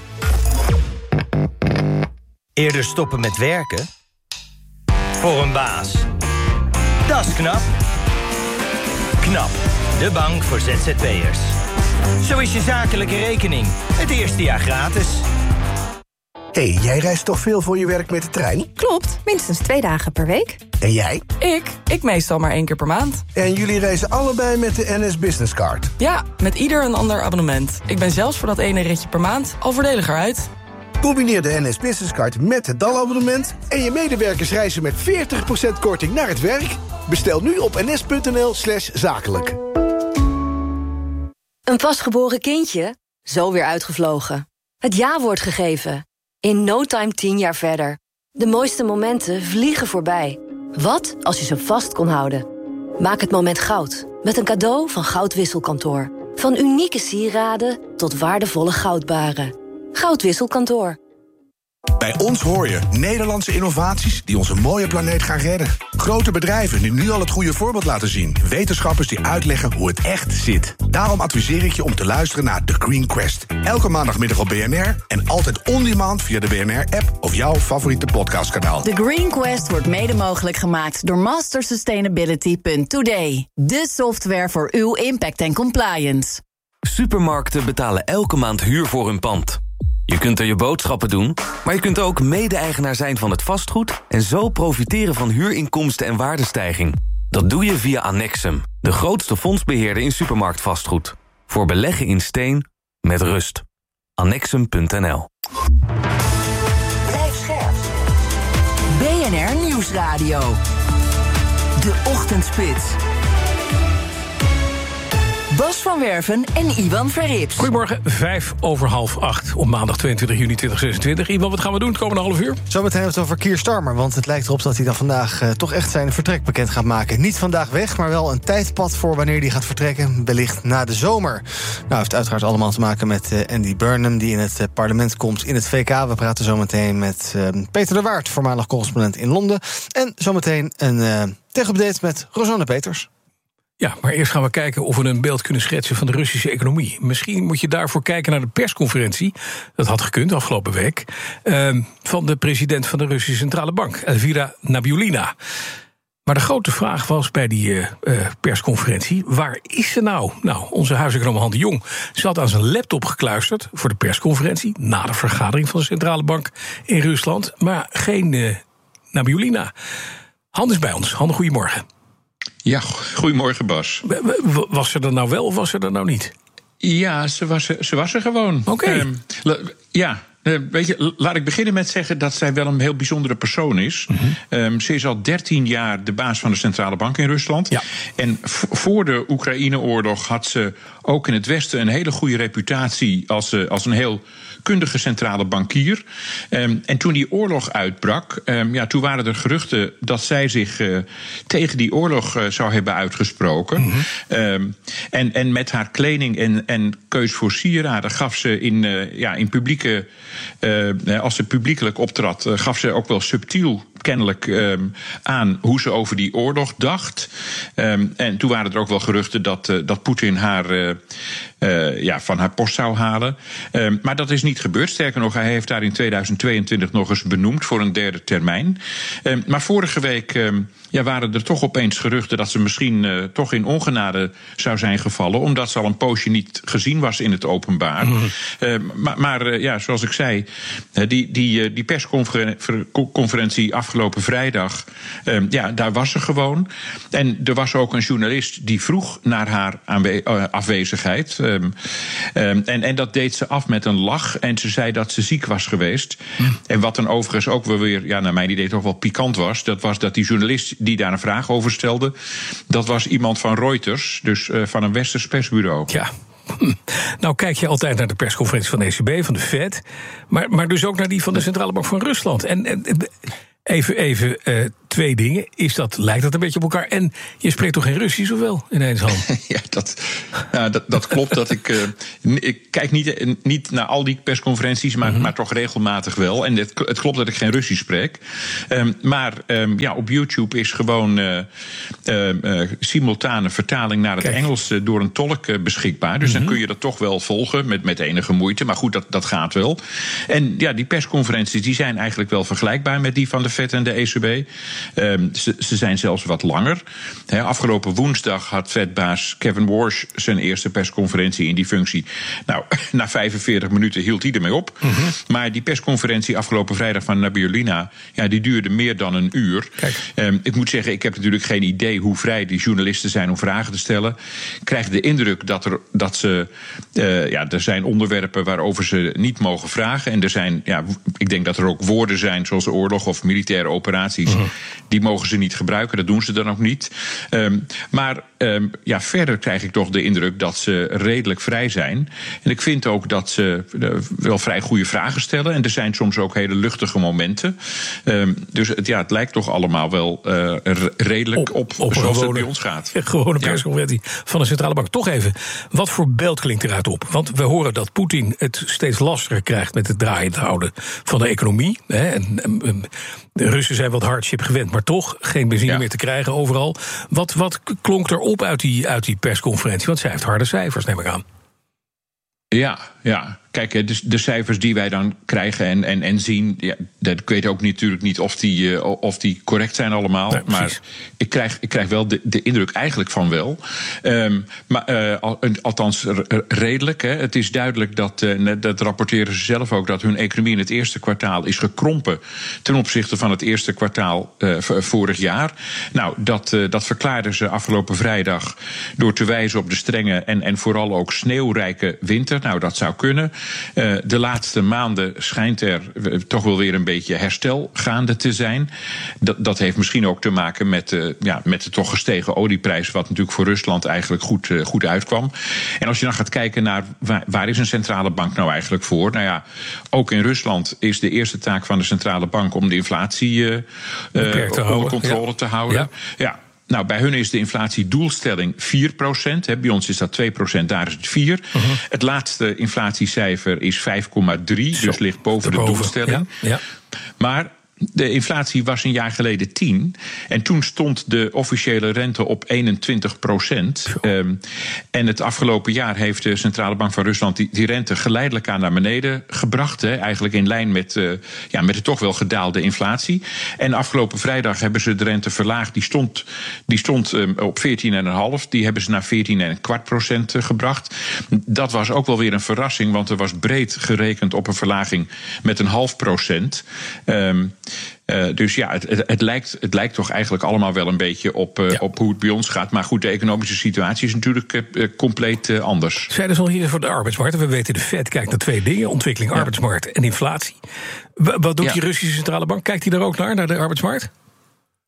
Eerder stoppen met werken? Voor een baas. Dat is knap. KNAP, de bank voor ZZP'ers. Zo is je zakelijke rekening. Het eerste jaar gratis. Hé, jij reist toch veel voor je werk met de trein? Klopt, minstens 2 dagen per week. En jij? Ik meestal maar 1 keer per maand. En jullie reizen allebei met de NS Business Card? Ja, met ieder een ander abonnement. Ik ben zelfs voor dat ene ritje per maand al voordeliger uit. Combineer de NS Business Card met het DAL-abonnement en je medewerkers reizen met 40% korting naar het werk. Bestel nu op ns.nl/zakelijk. Een pasgeboren kindje? Zo weer uitgevlogen. Het ja-woord gegeven. In no time 10 jaar verder. De mooiste momenten vliegen voorbij. Wat als je ze vast kon houden? Maak het moment goud. Met een cadeau van Goudwisselkantoor. Van unieke sieraden tot waardevolle goudbaren. Goudwisselkantoor. Bij ons hoor je Nederlandse innovaties die onze mooie planeet gaan redden. Grote bedrijven die nu al het goede voorbeeld laten zien. Wetenschappers die uitleggen hoe het echt zit. Daarom adviseer ik je om te luisteren naar The Green Quest. Elke maandagmiddag op BNR en altijd on-demand via de BNR-app of jouw favoriete podcastkanaal. The Green Quest wordt mede mogelijk gemaakt door mastersustainability.today. De software voor uw impact en compliance. Supermarkten betalen elke maand huur voor hun pand. Je kunt er je boodschappen doen, maar je kunt ook mede-eigenaar zijn van het vastgoed en zo profiteren van huurinkomsten en waardestijging. Dat doe je via Annexum, de grootste fondsbeheerder in supermarktvastgoed. Voor beleggen in steen met rust. Annexum.nl. Blijf scherp. BNR Nieuwsradio. De Ochtendspits. Bas van Werven en Iwan Verrips. Goedemorgen, 7:05 op maandag 22 juni 2026. Iwan, wat gaan we doen het komende half uur? Zometeen hebben we het over Keir Starmer, want het lijkt erop dat hij dan vandaag toch echt zijn vertrek bekend gaat maken. Niet vandaag weg, maar wel een tijdpad voor wanneer hij gaat vertrekken, wellicht na de zomer. Nou, heeft uiteraard allemaal te maken met Andy Burnham, die in het parlement komt in het VK. We praten zometeen met Peter de Waard, voormalig correspondent in Londen. En zometeen een tegenupdate met Rosanne Peters. Ja, maar eerst gaan we kijken of we een beeld kunnen schetsen van de Russische economie. Misschien moet je daarvoor kijken naar de persconferentie, dat had gekund afgelopen week, van de president van de Russische Centrale Bank, Elvira Nabiullina. Maar de grote vraag was bij die persconferentie, waar is ze nou? Nou, onze huiseconoom Han de Jong zat aan zijn laptop gekluisterd voor de persconferentie na de vergadering van de Centrale Bank in Rusland, maar geen Nabiullina. Han is bij ons. Han, goedemorgen. Ja, goedemorgen Bas. Was ze er nou wel of was ze er nou niet? Ja, ze was er gewoon. Oké. Weet je, laat ik beginnen met zeggen dat zij wel een heel bijzondere persoon is. Mm-hmm. Ze is al 13 jaar de baas van de Centrale Bank in Rusland. Ja. En voor de Oekraïne-oorlog had ze ook in het Westen een hele goede reputatie als een heel kundige centrale bankier. En toen die oorlog uitbrak, toen waren er geruchten dat zij zich tegen die oorlog zou hebben uitgesproken. Mm-hmm. En met haar kleding en keus voor sieraden gaf ze in publieke, als ze publiekelijk optrad, gaf ze ook wel subtiel kennelijk aan hoe ze over die oorlog dacht. En toen waren er ook wel geruchten dat Poetin haar van haar post zou halen. Maar dat is niet gebeurd. Sterker nog, hij heeft daar in 2022 nog eens benoemd voor een derde termijn. Maar vorige week waren er toch opeens geruchten dat ze misschien toch in ongenade zou zijn gevallen, omdat ze al een poosje niet gezien was in het openbaar. Maar zoals ik zei, die persconferentie afgelopen vrijdag, daar was ze gewoon. En er was ook een journalist die vroeg naar haar afwezigheid. En dat deed ze af met een lach. En ze zei dat ze ziek was geweest. En wat dan overigens ook wel weer, naar mijn idee toch wel pikant was, dat was dat die journalist die daar een vraag over stelde, dat was iemand van Reuters, dus van een westers persbureau. Ja. Nou kijk je altijd naar de persconferentie van de ECB, van de Fed, maar dus ook naar die van de Centrale Bank van Rusland. En even twee dingen. Lijkt dat een beetje op elkaar? En je spreekt toch geen Russisch, of wel, ineens, Han? Dat klopt. Dat ik kijk niet naar al die persconferenties, maar toch regelmatig wel. En het klopt dat ik geen Russisch spreek. Maar op YouTube is gewoon simultane vertaling naar het Engels door een tolk beschikbaar. Dus dan kun je dat toch wel volgen met enige moeite. Maar goed, dat gaat wel. En die persconferenties die zijn eigenlijk wel vergelijkbaar met die van de Fed en de ECB. Ze zijn zelfs wat langer. Afgelopen woensdag had Fed-baas Kevin Warsh zijn eerste persconferentie in die functie. Nou, na 45 minuten hield hij ermee op. Maar die persconferentie afgelopen vrijdag van Nabil Lina, die duurde meer dan een uur. Ik moet zeggen, ik heb natuurlijk geen idee hoe vrij die journalisten zijn om vragen te stellen. Ik krijg de indruk er zijn onderwerpen waarover ze niet mogen vragen. En er zijn, ik denk dat er ook woorden zijn zoals oorlog of militaire operaties. Die mogen ze niet gebruiken, dat doen ze dan ook niet. Maar verder krijg ik toch de indruk dat ze redelijk vrij zijn. En ik vind ook dat ze wel vrij goede vragen stellen. En er zijn soms ook hele luchtige momenten. Dus het lijkt toch allemaal wel redelijk op zoals het bij ons gaat. Gewone persconferentie van de Centrale Bank. Toch even, wat voor beeld klinkt eruit op? Want we horen dat Poetin het steeds lastiger krijgt met het draaiend houden van de economie. De Russen zijn wat hardship gewend, maar toch geen benzine meer te krijgen overal. Wat klonk er op uit die persconferentie? Want zij heeft harde cijfers, neem ik aan. Ja. Kijk, de cijfers die wij dan krijgen en zien, ik weet ook natuurlijk niet of die correct zijn allemaal. Nee, maar ik krijg wel de indruk eigenlijk van wel. Althans redelijk. Het is duidelijk dat rapporteren ze zelf ook, dat hun economie in het eerste kwartaal is gekrompen ten opzichte van het eerste kwartaal vorig jaar. Nou, dat verklaarden ze afgelopen vrijdag door te wijzen op de strenge en vooral ook sneeuwrijke winter. Nou, dat zou kunnen. De laatste maanden schijnt er toch wel weer een beetje herstel gaande te zijn. Dat heeft misschien ook te maken met de toch gestegen olieprijs, wat natuurlijk voor Rusland eigenlijk goed uitkwam. En als je dan gaat kijken naar waar is een centrale bank nou eigenlijk voor? Nou ja, ook in Rusland is de eerste taak van de centrale bank om de inflatie onder controle te houden. Ja. Nou, bij hun is de inflatiedoelstelling 4%. Bij ons is dat 2%, daar is het 4%. Het laatste inflatiecijfer is 5,3%, dus ligt boven de doelstelling. Ja. Maar de inflatie was een jaar geleden 10. En toen stond de officiële rente op 21%. En het afgelopen jaar heeft de Centrale Bank van Rusland die rente geleidelijk aan naar beneden gebracht. Eigenlijk in lijn met de toch wel gedaalde inflatie. En afgelopen vrijdag hebben ze de rente verlaagd. Die stond op 14,5. Die hebben ze naar 14,25% gebracht. Dat was ook wel weer een verrassing, want er was breed gerekend op een verlaging met 0,5%. Dus het lijkt toch eigenlijk allemaal wel een beetje op hoe het bij ons gaat. Maar goed, de economische situatie is natuurlijk compleet anders. Zeiden ze al hier voor de arbeidsmarkt. We weten, de Fed kijkt naar twee dingen: ontwikkeling arbeidsmarkt en inflatie. Wat doet die Russische centrale bank? Kijkt hij daar ook naar de arbeidsmarkt?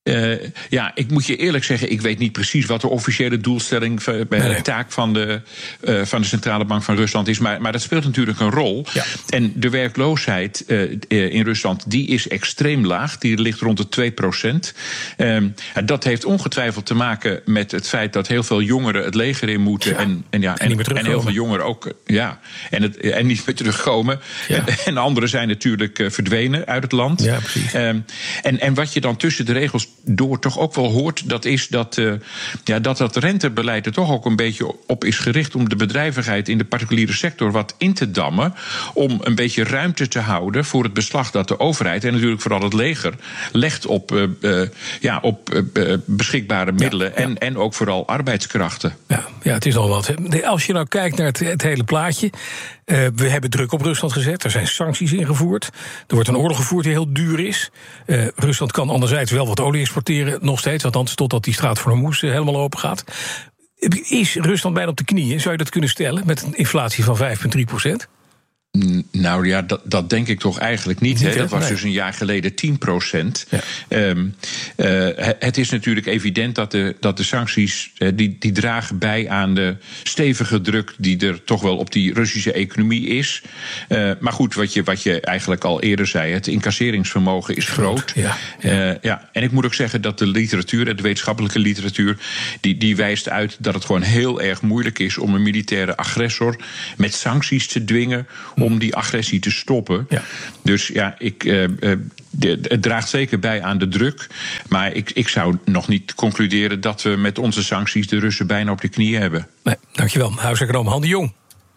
Ik moet je eerlijk zeggen, ik weet niet precies wat de officiële doelstelling, taak van de Centrale Bank van Rusland is. Maar dat speelt natuurlijk een rol. Ja. En de werkloosheid in Rusland, die is extreem laag. Die ligt rond de 2%. Dat heeft ongetwijfeld te maken met het feit dat heel veel jongeren het leger in moeten. En heel veel jongeren ook. En niet meer terugkomen. Ja. En anderen zijn natuurlijk verdwenen uit het land. Ja, precies. En wat je dan tussen de regels door toch ook wel hoort, dat is dat rentebeleid er toch ook een beetje op is gericht om de bedrijvigheid in de particuliere sector wat in te dammen, om een beetje ruimte te houden voor het beslag dat de overheid en natuurlijk vooral het leger legt op beschikbare middelen en ook vooral arbeidskrachten. Ja, het is al wat. Als je nou kijkt naar het hele plaatje, we hebben druk op Rusland gezet, er zijn sancties ingevoerd, er wordt een oorlog gevoerd die heel duur is. Rusland kan anderzijds wel wat olie exporteren, nog steeds, althans totdat die straat van Hormuz helemaal open gaat. Is Rusland bijna op de knieën, zou je dat kunnen stellen, met een inflatie van 5,3%? Nou ja, dat denk ik toch eigenlijk niet. Hè? Dat was dus een jaar geleden 10%. Ja. Het is natuurlijk evident dat de sancties die dragen bij aan de stevige druk die er toch wel op die Russische economie is. Maar goed, wat je eigenlijk al eerder zei, het incasseringsvermogen is groot. Ja. En ik moet ook zeggen dat de literatuur, de wetenschappelijke literatuur, die wijst uit dat het gewoon heel erg moeilijk is om een militaire agressor met sancties te dwingen om die agressie te stoppen. Ja. Dus het draagt zeker bij aan de druk. Maar ik zou nog niet concluderen dat we met onze sancties de Russen bijna op de knieën hebben. Nee, dankjewel. Huiseconoom Han de Jong.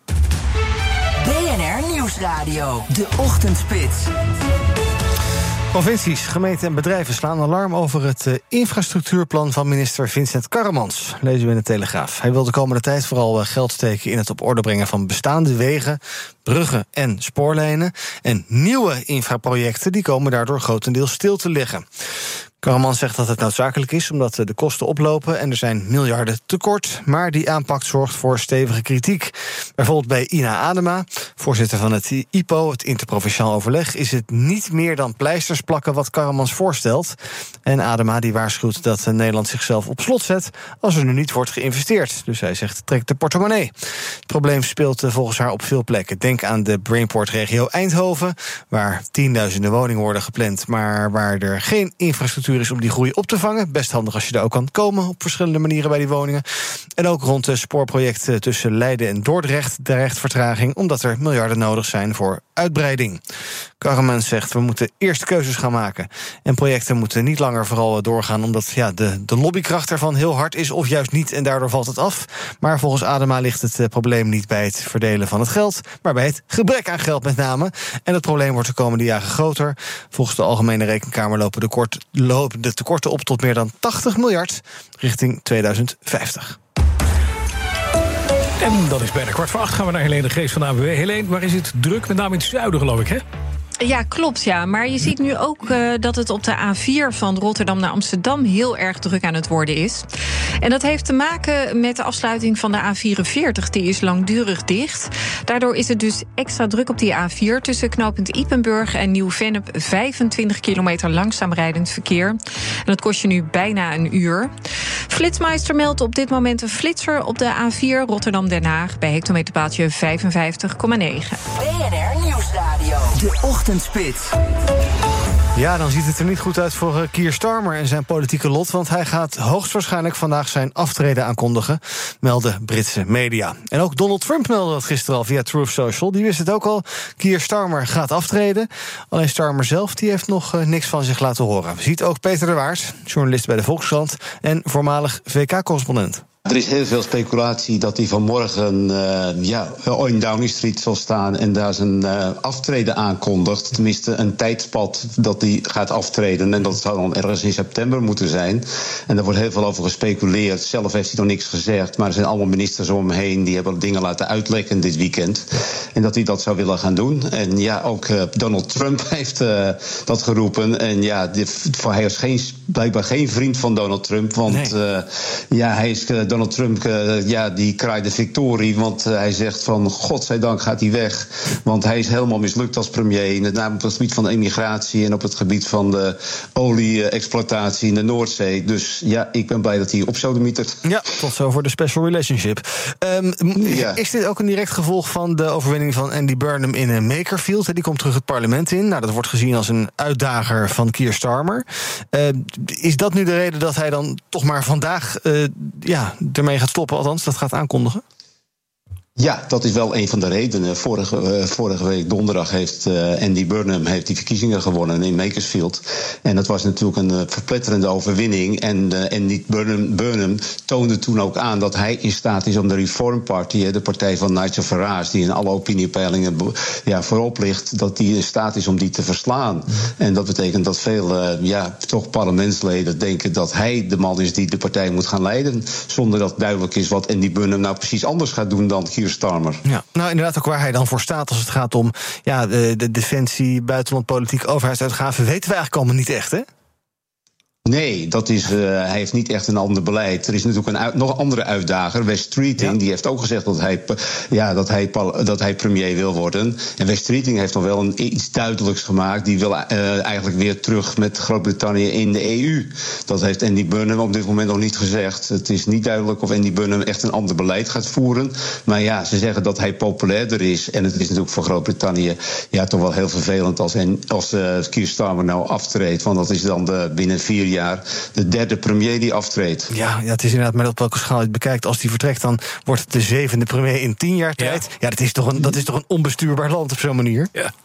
BNR Nieuwsradio, de Ochtendspits. Provincies, gemeenten en bedrijven slaan alarm over het infrastructuurplan van minister Vincent Karremans. Lezen we in de Telegraaf. Hij wil de komende tijd vooral geld steken in het op orde brengen van bestaande wegen, bruggen en spoorlijnen. En nieuwe infraprojecten die komen daardoor grotendeels stil te liggen. Karremans zegt dat het noodzakelijk is omdat de kosten oplopen en er zijn miljarden tekort. Maar die aanpak zorgt voor stevige kritiek. Bijvoorbeeld bij Ina Adema, voorzitter van het IPO, het Interprovinciaal Overleg, is het niet meer dan pleisters plakken wat Karremans voorstelt. En Adema die waarschuwt dat Nederland zichzelf op slot zet als er nu niet wordt geïnvesteerd. Dus hij zegt, trek de portemonnee. Het probleem speelt volgens haar op veel plekken. Denk aan de Brainport-regio Eindhoven, waar tienduizenden woningen worden gepland, maar waar er geen infrastructuur is om die groei op te vangen. Best handig als je daar ook kan komen op verschillende manieren bij die woningen. En ook rond het spoorproject tussen Leiden en Dordrecht dreigt vertraging, omdat er miljarden nodig zijn voor uitbreiding. Karremans zegt, we moeten eerst keuzes gaan maken. En projecten moeten niet langer vooral doorgaan omdat de lobbykracht ervan heel hard is, of juist niet, en daardoor valt het af. Maar volgens Adema ligt het probleem niet bij het verdelen van het geld, maar bij het gebrek aan geld met name. En het probleem wordt de komende jaren groter. Volgens de Algemene Rekenkamer lopen de tekorten op tot meer dan 80 miljard richting 2050. En dan is bijna 7:15. Gaan we naar Helene de Geest van de ANWB. Helene, waar is het druk? Met name in het zuiden, geloof ik, hè? Ja, klopt, ja. Maar je ziet nu ook dat het op de A4 van Rotterdam naar Amsterdam heel erg druk aan het worden is. En dat heeft te maken met de afsluiting van de A44. Die is langdurig dicht. Daardoor is het dus extra druk op die A4 tussen knooppunt Ypenburg en Nieuw-Vennep. 25 kilometer langzaam rijdend verkeer. En dat kost je nu bijna een uur. Flitsmeister meldt op dit moment een flitser op de A4 Rotterdam-Den Haag bij hectometerpaaltje 55,9. BNR Nieuwsradio, de Ochtendspits. Ja, dan ziet het er niet goed uit voor Keir Starmer en zijn politieke lot, want hij gaat hoogstwaarschijnlijk vandaag zijn aftreden aankondigen, melden Britse media. En ook Donald Trump meldde dat gisteren al via Truth Social. Die wist het ook al. Keir Starmer gaat aftreden. Alleen Starmer zelf die heeft nog niks van zich laten horen. Ziet ook Peter de Waard, journalist bij de Volkskrant en voormalig VK-correspondent. Er is heel veel speculatie dat hij vanmorgen in Downing Street zal staan en daar zijn aftreden aankondigt. Tenminste, een tijdspad dat hij gaat aftreden. En dat zou dan ergens in september moeten zijn. En daar wordt heel veel over gespeculeerd. Zelf heeft hij nog niks gezegd, maar er zijn allemaal ministers om hem heen die hebben dingen laten uitlekken dit weekend. En dat hij dat zou willen gaan doen. En ja, ook Donald Trump heeft dat geroepen. En ja, hij is blijkbaar geen vriend van Donald Trump, want hij is Donald Trump die kraaide victorie. Want hij zegt van godzijdank gaat hij weg. Want hij is helemaal mislukt als premier. Met name op het gebied van de immigratie en op het gebied van de olie-exploitatie in de Noordzee. Dus ja, ik ben blij dat hij op sodemietert. Ja, tot zo voor de special relationship. Is dit ook een direct gevolg van de overwinning van Andy Burnham in Makerfield? Die komt terug het parlement in. Nou, dat wordt gezien als een uitdager van Keir Starmer. Is dat nu de reden dat hij dan toch maar vandaag ermee gaat stoppen, althans, dat gaat aankondigen? Ja, dat is wel een van de redenen. Vorige week donderdag heeft Andy Burnham die verkiezingen gewonnen in Makersfield. En dat was natuurlijk een verpletterende overwinning. En Andy Burnham toonde toen ook aan dat hij in staat is om de Reform Party, de partij van Nigel Farage, die in alle opiniepeilingen voorop ligt, dat die in staat is om die te verslaan. En dat betekent dat veel toch parlementsleden denken dat hij de man is die de partij moet gaan leiden, zonder dat duidelijk is wat Andy Burnham nou precies anders gaat doen dan Keir Starmer. Ja, nou inderdaad ook waar hij dan voor staat als het gaat om de defensie, buitenlandpolitiek, overheidsuitgaven, weten we eigenlijk allemaal niet echt, hè? Nee, hij heeft niet echt een ander beleid. Er is natuurlijk een nog andere uitdager, Wes Streeting. Die heeft ook gezegd dat hij premier wil worden. En Wes Streeting heeft nog wel iets duidelijks gemaakt. Die wil eigenlijk weer terug met Groot-Brittannië in de EU. Dat heeft Andy Burnham op dit moment nog niet gezegd. Het is niet duidelijk of Andy Burnham echt een ander beleid gaat voeren. Maar ja, ze zeggen dat hij populairder is. En het is natuurlijk voor Groot-Brittannië toch wel heel vervelend als Keir Starmer nou aftreedt. Want dat is dan binnen 4 jaar de derde premier die aftreedt. Ja, het is inderdaad, maar op welke schaal je het bekijkt. Als die vertrekt, dan wordt het de 7e premier in 10 jaar tijd. Ja, dat is toch een onbestuurbaar land op zo'n manier? Ja.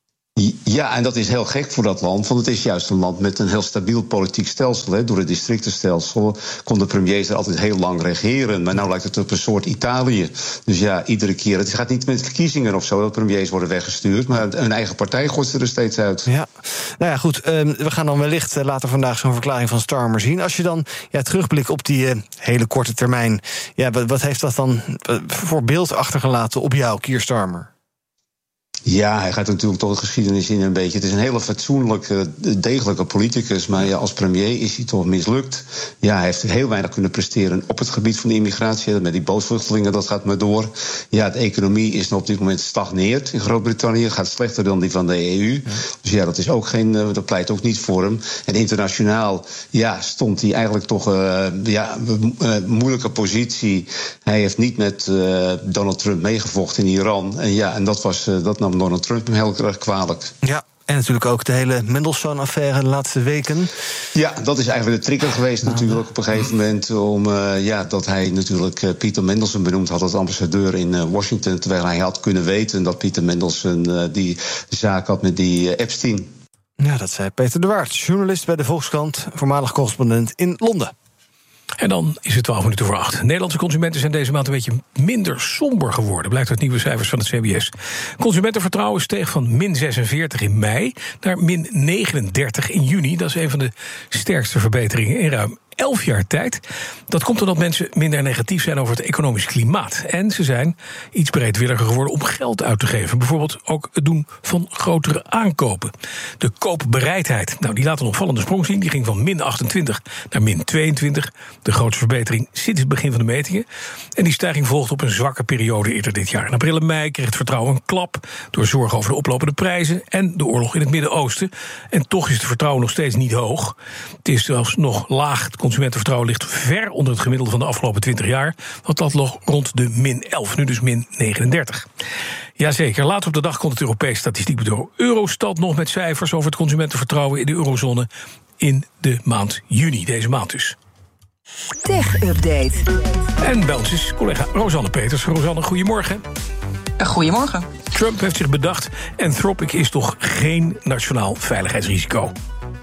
Ja, en dat is heel gek voor dat land, want het is juist een land met een heel stabiel politiek stelsel. Hè. Door het districtenstelsel konden premiers er altijd heel lang regeren. Maar nu lijkt het op een soort Italië. Dus ja, iedere keer. Het gaat niet met verkiezingen of zo dat premiers worden weggestuurd, maar hun eigen partij gooit ze er steeds uit. Ja, nou ja, goed. We gaan dan wellicht later vandaag zo'n verklaring van Starmer zien. Als je dan terugblikt op die hele korte termijn, wat heeft dat dan voor beeld achtergelaten op jou, Keir Starmer? Ja, hij gaat natuurlijk toch de geschiedenis in een beetje. Het is een hele fatsoenlijke, degelijke politicus, maar als premier is hij toch mislukt. Ja, hij heeft heel weinig kunnen presteren op het gebied van de immigratie. Met die bootvluchtelingen, dat gaat maar door. Ja, de economie is op dit moment stagneert in Groot-Brittannië. Gaat slechter dan die van de EU. Ja. Dus ja, dat is ook dat pleit ook niet voor hem. En internationaal, stond hij eigenlijk toch moeilijke positie. Hij heeft niet met Donald Trump meegevochten in Iran. En dat nam Donald Trump hem heel erg kwalijk. Ja. En natuurlijk ook de hele Mendelssohn-affaire de laatste weken. Ja, dat is eigenlijk de trigger geweest natuurlijk op een gegeven moment. Dat hij natuurlijk Pieter Mendelssohn benoemd had als ambassadeur in Washington. Terwijl hij had kunnen weten dat Pieter Mendelssohn die zaak had met die Epstein. Ja, dat zei Peter de Waard, journalist bij de Volkskrant, voormalig correspondent in Londen. En dan is het 7:12. Nederlandse consumenten zijn deze maand een beetje minder somber geworden, blijkt uit nieuwe cijfers van het CBS. Consumentenvertrouwen steeg van -46 in mei naar -39 in juni. Dat is een van de sterkste verbeteringen in ruim 11 jaar tijd. Dat komt omdat mensen minder negatief zijn over het economisch klimaat. En ze zijn iets bereidwilliger geworden om geld uit te geven. Bijvoorbeeld ook het doen van grotere aankopen. De koopbereidheid, die laat een opvallende sprong zien. Die ging van -28 naar -22. De grootste verbetering sinds het begin van de metingen. En die stijging volgt op een zwakke periode eerder dit jaar. In april en mei kreeg het vertrouwen een klap door zorgen over de oplopende prijzen en de oorlog in het Midden-Oosten. En toch is het vertrouwen nog steeds niet hoog. Het is zelfs nog laag. Het consumentenvertrouwen ligt ver onder het gemiddelde van de afgelopen 20 jaar. Want dat lag rond de -11, nu dus -39. Jazeker, later op de dag komt het Europees Statistiekbureau Eurostat nog met cijfers over het consumentenvertrouwen in de eurozone in de maand juni, deze maand dus. Tech Update. En bij ons is collega Rosanne Peters. Rosanne, goedemorgen. Goedemorgen. Trump heeft zich bedacht, Anthropic is toch geen nationaal veiligheidsrisico?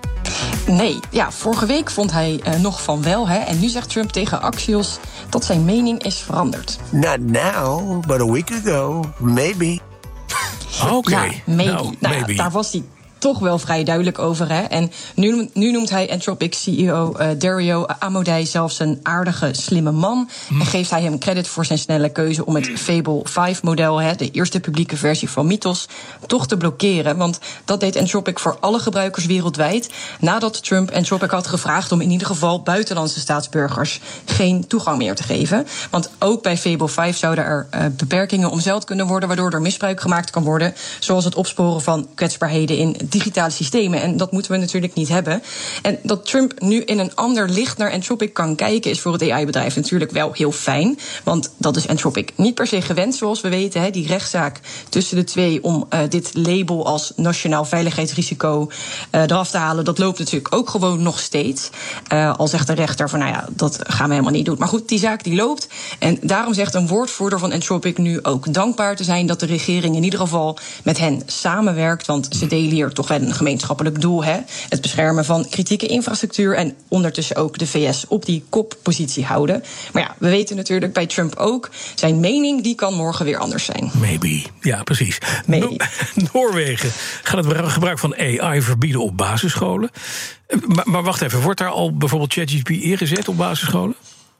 Nee, vorige week vond hij nog van wel. En nu zegt Trump tegen Axios dat zijn mening is veranderd. Not now, but a week ago, maybe. Oké. Ja, maybe. Maybe. Daar was hij toch wel vrij duidelijk over. Hè? En nu noemt hij Anthropic CEO Dario Amodei zelfs een aardige, slimme man. En geeft hij hem credit voor zijn snelle keuze om het Fable 5-model, de eerste publieke versie van Mythos, toch te blokkeren. Want dat deed Anthropic voor alle gebruikers wereldwijd, nadat Trump Anthropic had gevraagd om in ieder geval buitenlandse staatsburgers geen toegang meer te geven. Want ook bij Fable 5 zouden er beperkingen omzeild kunnen worden, waardoor er misbruik gemaakt kan worden, zoals het opsporen van kwetsbaarheden in digitale systemen. En dat moeten we natuurlijk niet hebben. En dat Trump nu in een ander licht naar Anthropic kan kijken, is voor het AI-bedrijf natuurlijk wel heel fijn. Want dat is Anthropic niet per se gewend, zoals we weten. Die rechtszaak tussen de twee om dit label als nationaal veiligheidsrisico eraf te halen, dat loopt natuurlijk ook gewoon nog steeds. Al zegt de rechter van, dat gaan we helemaal niet doen. Maar goed, die zaak die loopt. En daarom zegt een woordvoerder van Anthropic nu ook dankbaar te zijn dat de regering in ieder geval met hen samenwerkt. Want ze delen hier toch wel een gemeenschappelijk doel. Het beschermen van kritieke infrastructuur en ondertussen ook de VS op die koppositie houden. Maar we weten natuurlijk bij Trump ook, zijn mening die kan morgen weer anders zijn. Maybe. Ja, precies. Noorwegen gaat het gebruik van AI verbieden op basisscholen. Maar wacht even, wordt daar al bijvoorbeeld ChatGPT ingezet op basisscholen?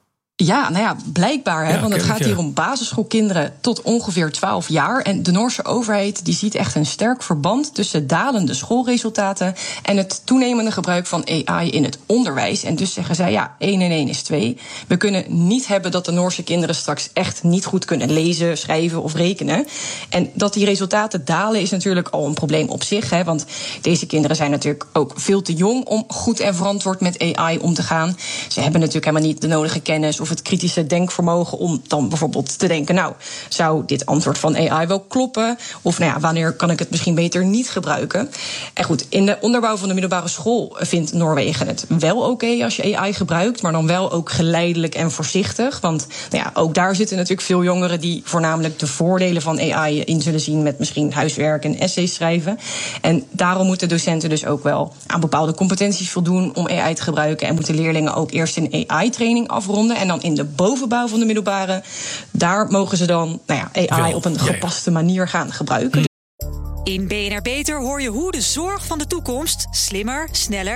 Ja, blijkbaar. Want het gaat hier om basisschoolkinderen tot ongeveer 12 jaar. En de Noorse overheid die ziet echt een sterk verband tussen dalende schoolresultaten en het toenemende gebruik van AI in het onderwijs. En dus zeggen zij, 1 en 1 is 2. We kunnen niet hebben dat de Noorse kinderen straks echt niet goed kunnen lezen, schrijven of rekenen. En dat die resultaten dalen is natuurlijk al een probleem op zich. Want deze kinderen zijn natuurlijk ook veel te jong om goed en verantwoord met AI om te gaan. Ze hebben natuurlijk helemaal niet de nodige kennis of het kritische denkvermogen om dan bijvoorbeeld te denken, zou dit antwoord van AI wel kloppen? Of wanneer kan ik het misschien beter niet gebruiken? En goed, in de onderbouw van de middelbare school vindt Noorwegen het wel oké als je AI gebruikt, maar dan wel ook geleidelijk en voorzichtig. Want ook daar zitten natuurlijk veel jongeren die voornamelijk de voordelen van AI in zullen zien met misschien huiswerk en essays schrijven. En daarom moeten docenten dus ook wel aan bepaalde competenties voldoen om AI te gebruiken en moeten leerlingen ook eerst een AI-training afronden en dan in de bovenbouw van de middelbare, daar mogen ze dan AI op een gepaste manier gaan gebruiken. In BNR Beter hoor je hoe de zorg van de toekomst slimmer, sneller